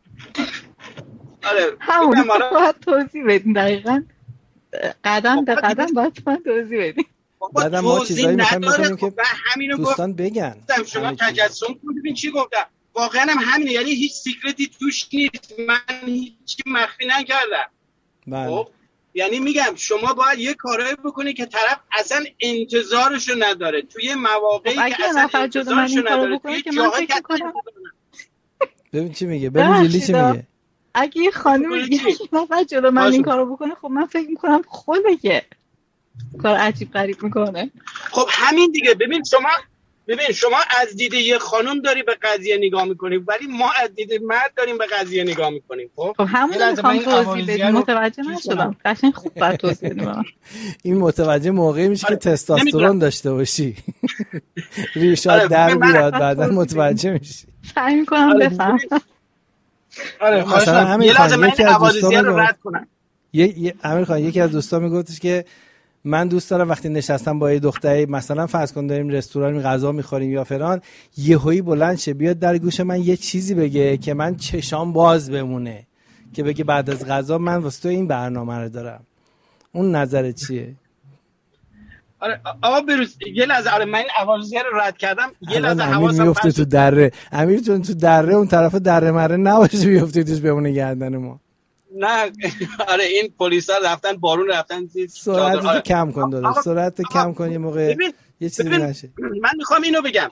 آره همون باید توضیح بدین دقیقاً، قدم به قدم باید من توضیح بدین. بعد ما چیزایی میخوایم بکنیم که دوستان بگن. شما تجسم کنید ببین چی گفتم. واقعا هم همینه، یعنی هیچ سیکرتی توش نیست، من هیچ مخفی نکردم. خب یعنی میگم شما باید یه کارایی بکنی که طرف اصلا انتظارشو نداره، توی مواقعی که اصلا انتظارشو نداره، توی جاهایی که ببین چی میگه، ببین لیلی چی میگه. اگه یه خانم یه نفر جلو من این کارو بکنه، خب من فکر میکنم خودشه که کار عجیب غریب میکنه. خب همین دیگه. ببین شما از دید یه خانم داری به قضیه نگاه میکنی، ولی ما از دید مرد داریم به قضیه نگاه میکنیم. خب همون میخوام توضیح بدم، متوجه نشدم. قشنگ خوب بعد توضیح بدم. این متوجه موقعی میشه که تستوسترون داشته باشی، ریشات در بیاد، بعدا متوجه میشی. سعی میکنم بفهمم. آره مثلا همین خانم یکی از دوستان رو رد کنم. امیر خان یکی از دوستان میگفتش که من دوست دارم وقتی نشستم با یه دختری، مثلا فرض کن داریم رستوران غذا میخوریم یا فلان، یهویی بلند شه بیاد در گوش من یه چیزی بگه که من چشام باز بمونه، که بگه بعد از غذا من واسه تو این برنامه رو دارم. اون نظرت چیه؟ آره آقا بروز یه لحظه، آره من این عوارضیه رو رد کردم، یه لحظه حواسم میفته تو دره. امیر جون تو دره اون طرف دره مره نباشه بیفته توش بمونه گردن ما. نه آره این پلیسا رفتن بارون رفتن سرعتو کم کن داداش، سرعتو کم کن یه موقع یه چیزی نشه. من میخوام اینو بگم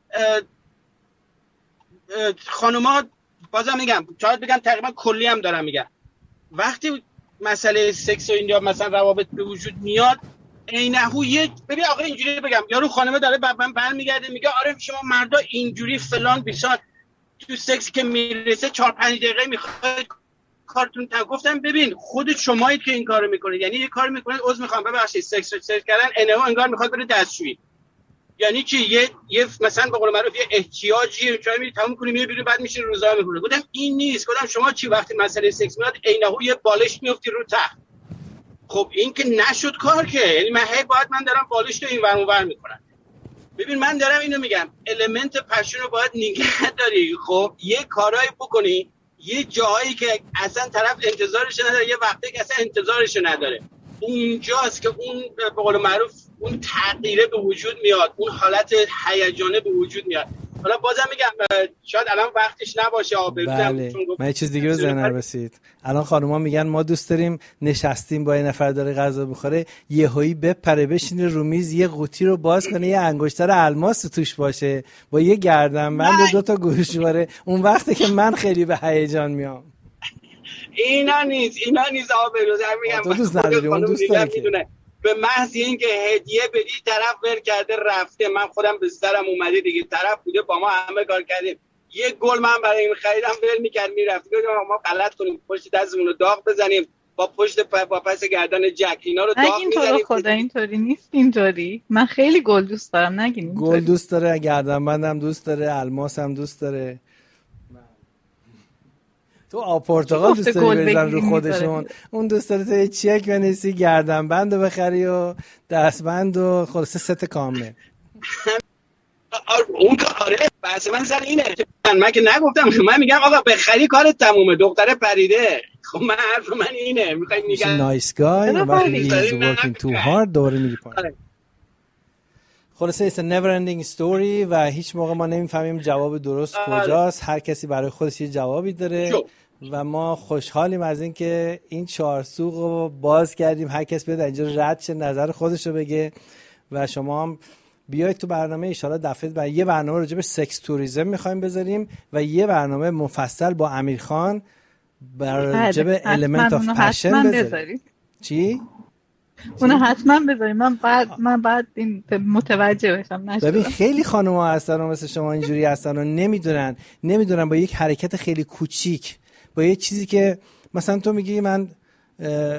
خانوما، بازم میگم شاید بگم تقریبا کلی هم دارم میگم، وقتی مسئله سکس و اینجا مثلا روابط به وجود میاد عینهو یک ببین آقا اینجوری بگم، یارو خانمه داره من برمیگرده میگه آره شما مردا اینجوری فلان بیسان تو سکس که میرسه 4-5 دقیقه میخواد کارتون تا گفتم ببین خودت شمایید که این کارو میکنید، یعنی یه کار میکنید عذر میخوام ببخشید سکس کردن انگار میخواد بره دستشویی، یعنی چی یه مثلا به قول معروف یه احتیاجی چای میری تموم کنی میری بیرون بعد میشین روزا میکنه. گفتم این نیست. گفتم شما چی وقتی مسئله سکس میاد عینهو یه بالش میافتی رو تخت. خب این که نشد کار که، یعنی من من دارم بالش تو این ور اون ور میکنم. ببین من دارم اینو میگم المنت پشن رو باید نگه داری. خب یه کارایی بکنی یه جایی که اصلا طرف انتظارش نداره، یه وقتی که اصلا انتظارش نداره، اونجاست که اون به قول معروف اون تغییره به وجود میاد، اون حالت هیجانه به وجود میاد. حالا بازم میگم شاید الان وقتش نباشه. بله. من یه چیز دیگه به ذهنم رسید. الان خانوما میگن ما دوست داریم نشستیم با یه نفر داره غذا بخوره یهویی بپره بشینه رو میز یه قوطی رو باز کنه یه انگشتر الماس توش باشه با یه گردنبند و 2 گوشواره، اون وقته که من خیلی به هیجان میام. اینا نیست آقا بروز. میگم تو دوست نداری، اون دوست داره که به محض اینکه هدیه بدی طرف ول کرده رفته. من خودم به سرم اومده دیگه، طرف بوده با ما همه کار کردیم، یه گل من برای این خریدم ول میکرد میرفت. گفتم ما غلط کنیم پشت دستمون رو داغ بزنیم با پس گردن جک اینا رو داغ میزنیم. خدا اینطوری نیست. اینطوری من خیلی گل دوست دارم. نگین گل دوست داره، گردنبندم دوست داره، الماس هم دوست داره. تو آب پرتقال دوست داری بزن رو خودشون، اون دوست داره تو یه چک بنویسی گردنبند رو بخری و دستبند و خلاصه ست کامل. اون کاره بحث من سر اینه. من که نگفتم، من میگم آقا بخری کارت تمومه، دختره پریده. خب من حرف من اینه. میخوای میگم نایس گای وقتی he's working too hard دوره میگی پایین. خلاصه it's a never ending story و هیچ موقع ما نمیفهمیم جواب درست کجاست. هر کسی برای خودش یه جوابی داره و ما خوشحالیم از این که این 4 سوق رو باز کردیم، هر کس بیاد اینجا رد شه نظر خودش رو بگه و شما هم بیایید تو برنامه. ان شاءالله دفعه بعد یه برنامه راجع به سکس توریسم می‌خوایم بذاریم و یه برنامه مفصل با امیرخان راجع به element of passion بذاریم. چی؟ اونو حتما بذاریم. من بعد این متوجه بشم. نشدم. ببین خیلی خانوما هستن و مثل شما اینجوری هستن و نمیدونن با یک حرکت خیلی کوچیک، با یه چیزی که مثلا تو میگی من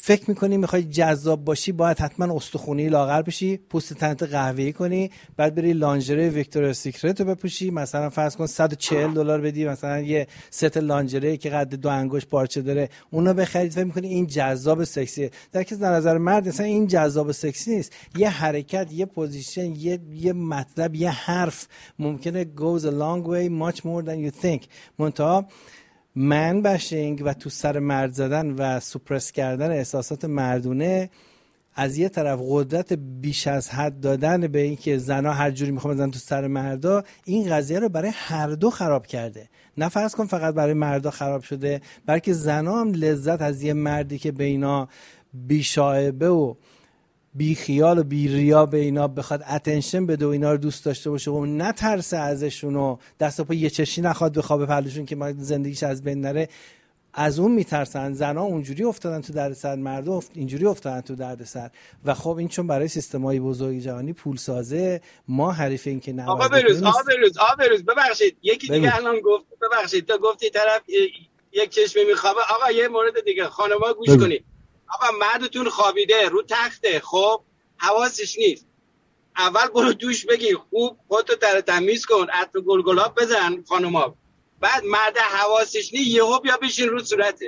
فکر میکنی میخوای جذاب باشی باید حتما استخونی لاغر بشی، پوست تنت قهوه‌ای کنی، بعد بری لانژری ویکتوریا سیکرت رو بپوشی، مثلا فرض کن $140 بدی مثلا یه ست لانژری که قد 2 انگشت پارچه داره اونو بخرید، فکر میکنی این جذاب سکسیه. در که در نظر مرد مثلا این جذاب سکسی نیست. یه حرکت، یه پوزیشن، یه مطلب، یه حرف ممکنه goes a long way much more than you think. منتها من باشینگ و تو سر مرد زدن و سوپرس کردن احساسات مردونه، از یه طرف قدرت بیش از حد دادن به این که زنها هر جوری میخوام بزنن تو سر مردا، این قضیه رو برای هر دو خراب کرده. نه فرض کن فقط برای مردا خراب شده، بلکه زنها هم لذت از یه مردی که به اینا بیشایبه و بی خیال و بی ریا به اینا بخواد اتنشن بده و اینا رو دوست داشته باشه و نترسه ازشون و دست و پا یه چشی نخواد بخوابه پهلوشون که زندگیش از بین نره، از اون میترسن. زنها اونجوری افتادن تو دردسر، مردا اینجوری افتادن تو دردسر. و خب این چون برای سیستم‌های بزرگ جهانی پول سازه، ما حریف این که نه. آقا بروز ببخشید یکی دیگه الان گفت، ببخشید تو گفتی طرف یک چشمی میخوابه. آقا یه مورد دیگه، خانم‌ها گوش کنید. آقا مردتون خوابیده رو تخته، خب حواسش نیست، اول برو دوش بگیر، خوب خودتو تمیز کن، عطر گلگلاب بزن خانوما، بعد مرد حواسش نیست یهو بیا بشین رو صورتش.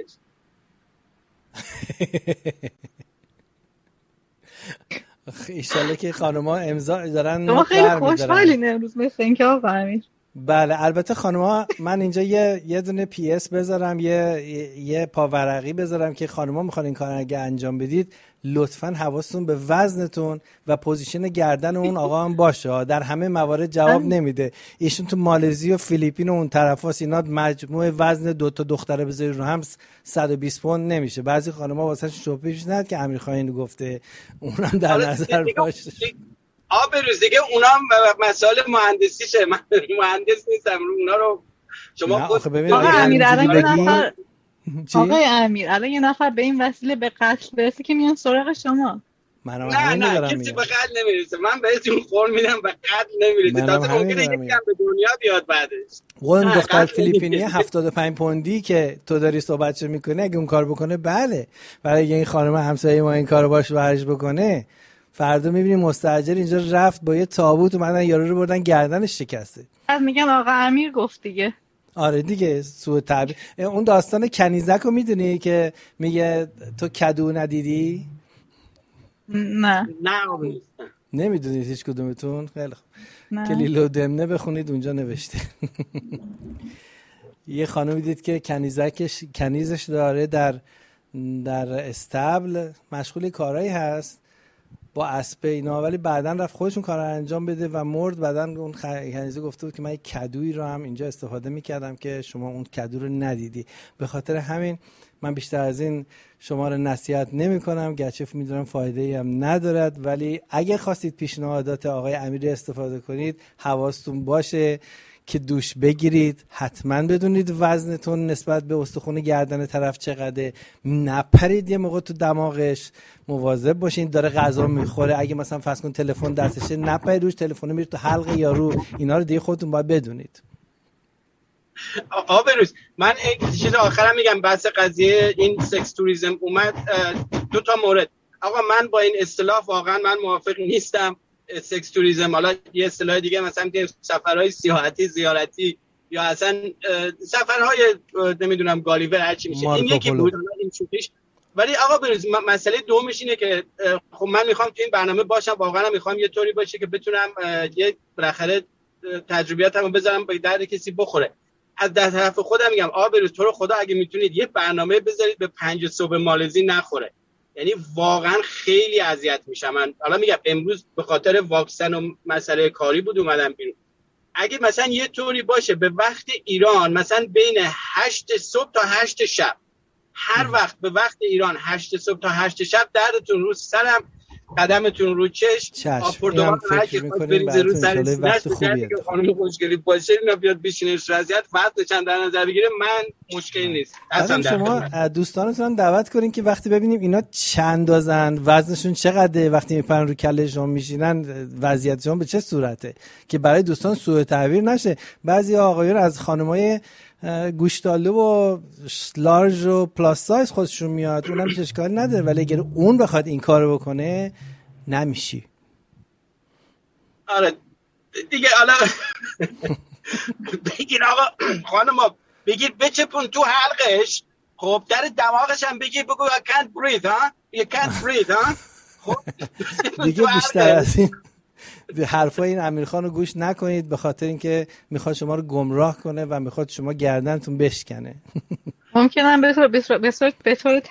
ایشالله که خانوما امضا دارن. شما خیلی خوشحالین امروز مثل اینکه آقا امیر. بله البته خانوما، من اینجا یه دونه پی اس بذارم، یه پاورقی بذارم که خانوما میخوان این کار اگه انجام بدید لطفاً حواستون به وزنتون و پوزیشن گردن اون آقا هم باشه. در همه موارد جواب نمیده. ایشون تو مالزی و فیلیپین و اون طرفاست، اینا مجموع وزن 2 تا دختره بذاری رو هم 120 پوند نمیشه. بعضی خانوما واسه شوخی پیش نیاد که امیر خان گفته، اونم در نظر باشه. بروز دیگه اونا مسائل مهندسیشه، من مهندس نیستم، اونا رو شما خود. آقای امیر الان یه نفر به این وسیله به قتل برسه که میان سراغ شما. نه کسی به قتل نمیرسه، من بهتون قول میدم به قتل نمیرسه. تازه ممکنه یکی هم به دنیا بیاد بعدش. اون دختر فیلیپینی 75 پوندی که تو داری صحبتش میکنه اگه اون کار بکنه، بله، برای این خانم همسایه ما این کارو باش ورش بکنه، فردا میبینیم مستاجر اینجا رفت با یه تابوت اومدن یارو رو بردن گردنش شکسته. میگم آقا امیر گفت دیگه. آره دیگه، سوء تعبیر. اون داستان کنیزک رو میدونی که میگه تو کدو ندیدی؟ نه نمیدونید هیچ کدومتون؟ خیلی خوب، کلیلو دمنه بخونید اونجا نوشته. یه خانم دید که کنیزش داره در استبل مشغول کارایی هست با اسب اینا، ولی بعداً رفت خودشون کار رو انجام بده و مرد. بعداً اون کنیزه گفته بود که من یک کدویی رو هم اینجا استفاده میکردم که شما اون کدو رو ندیدی. به خاطر همین من بیشتر از این شما رو نصیحت نمی کنم، گرچه میدونم فایده ای هم ندارد، ولی اگه خواستید پیشنهادات آقای امیر استفاده کنید حواستون باشه که دوش بگیرید، حتما بدونید وزنتون نسبت به استخوان گردن طرف چقدره، نپرید یه موقع تو دماغش، مواظب باشین داره غذا میخوره، اگه مثلا فرض کن تلفن دستشه نپرید روش، تلفن میره تو حلق یارو، اینا رو دیگه خودتون باید بدونید. بروز من یک چیز آخرم میگم، بحث قضیه این سکس توریسم اومد، 2 تا مورد. آقا من با این اصطلاح واقعا من موافق نیستم. سکس توریسم، حالا یه اصطلاح دیگه مثلا سفرهای سیاحتی زیارتی یا اصلا سفرهای نمیدونم گالیور هر چی میشه، این یکی بود این چوکیش. ولی آقا بروز مسئله دومش اینه که خب من میخوام تو این برنامه باشم، واقعا میخوام یه طوری باشه که بتونم یه بالاخره تجربیاتمو بذارم به درد کسی بخوره. از در طرف خودم میگم آقا بروز تو رو خدا اگه میتونید یه برنامه بذارید به 5 صبح مالزی نخوره، یعنی واقعا خیلی اذیت میشم. من حالا میگم امروز به خاطر واکسن و مسئله کاری بود اومدم بیرون. اگه مثلا یه طوری باشه به وقت ایران مثلا بین 8 صبح تا 8 شب، هر وقت به وقت ایران 8 صبح تا 8 شب، دردتون رو سرم، قدمتون رو چشم، آپوردوان هر کی خواهد بریزه رو سرش، وقت خوبیه که خانم خوشگلی باشه اینا بیاد بشینش وضعیت وقت چند در نظر بگیره، من مشکلی نیست. اصلا شما دوستانتون دعوت کنین که وقتی ببینیم اینا چند اندازن، وزنشون چقدره، وقتی میپرن رو کله شما میشینن وضعیتشون به چه صورته، که برای دوستان سوء تعبیر نشه. بعضی آقایون از خانمای گوشتالو و لارج و پلاس سایز خودشون میاد، اونم هیچ اشکالی نداره، ولی اگر اون بخواد این کارو بکنه نمیشی. آره دیگه حالا بگیر آقا خانم بگیر بچپون تو حلقش، خب در دماغش هم بگیر بگو I can't breathe ها you can't breathe ها. خب دیگه بیشتر از این حرفای این امیرخان رو گوش نکنید، به خاطر اینکه میخواد شما رو گمراه کنه و میخواد شما گردنتون بشکنه. ممکنه به طور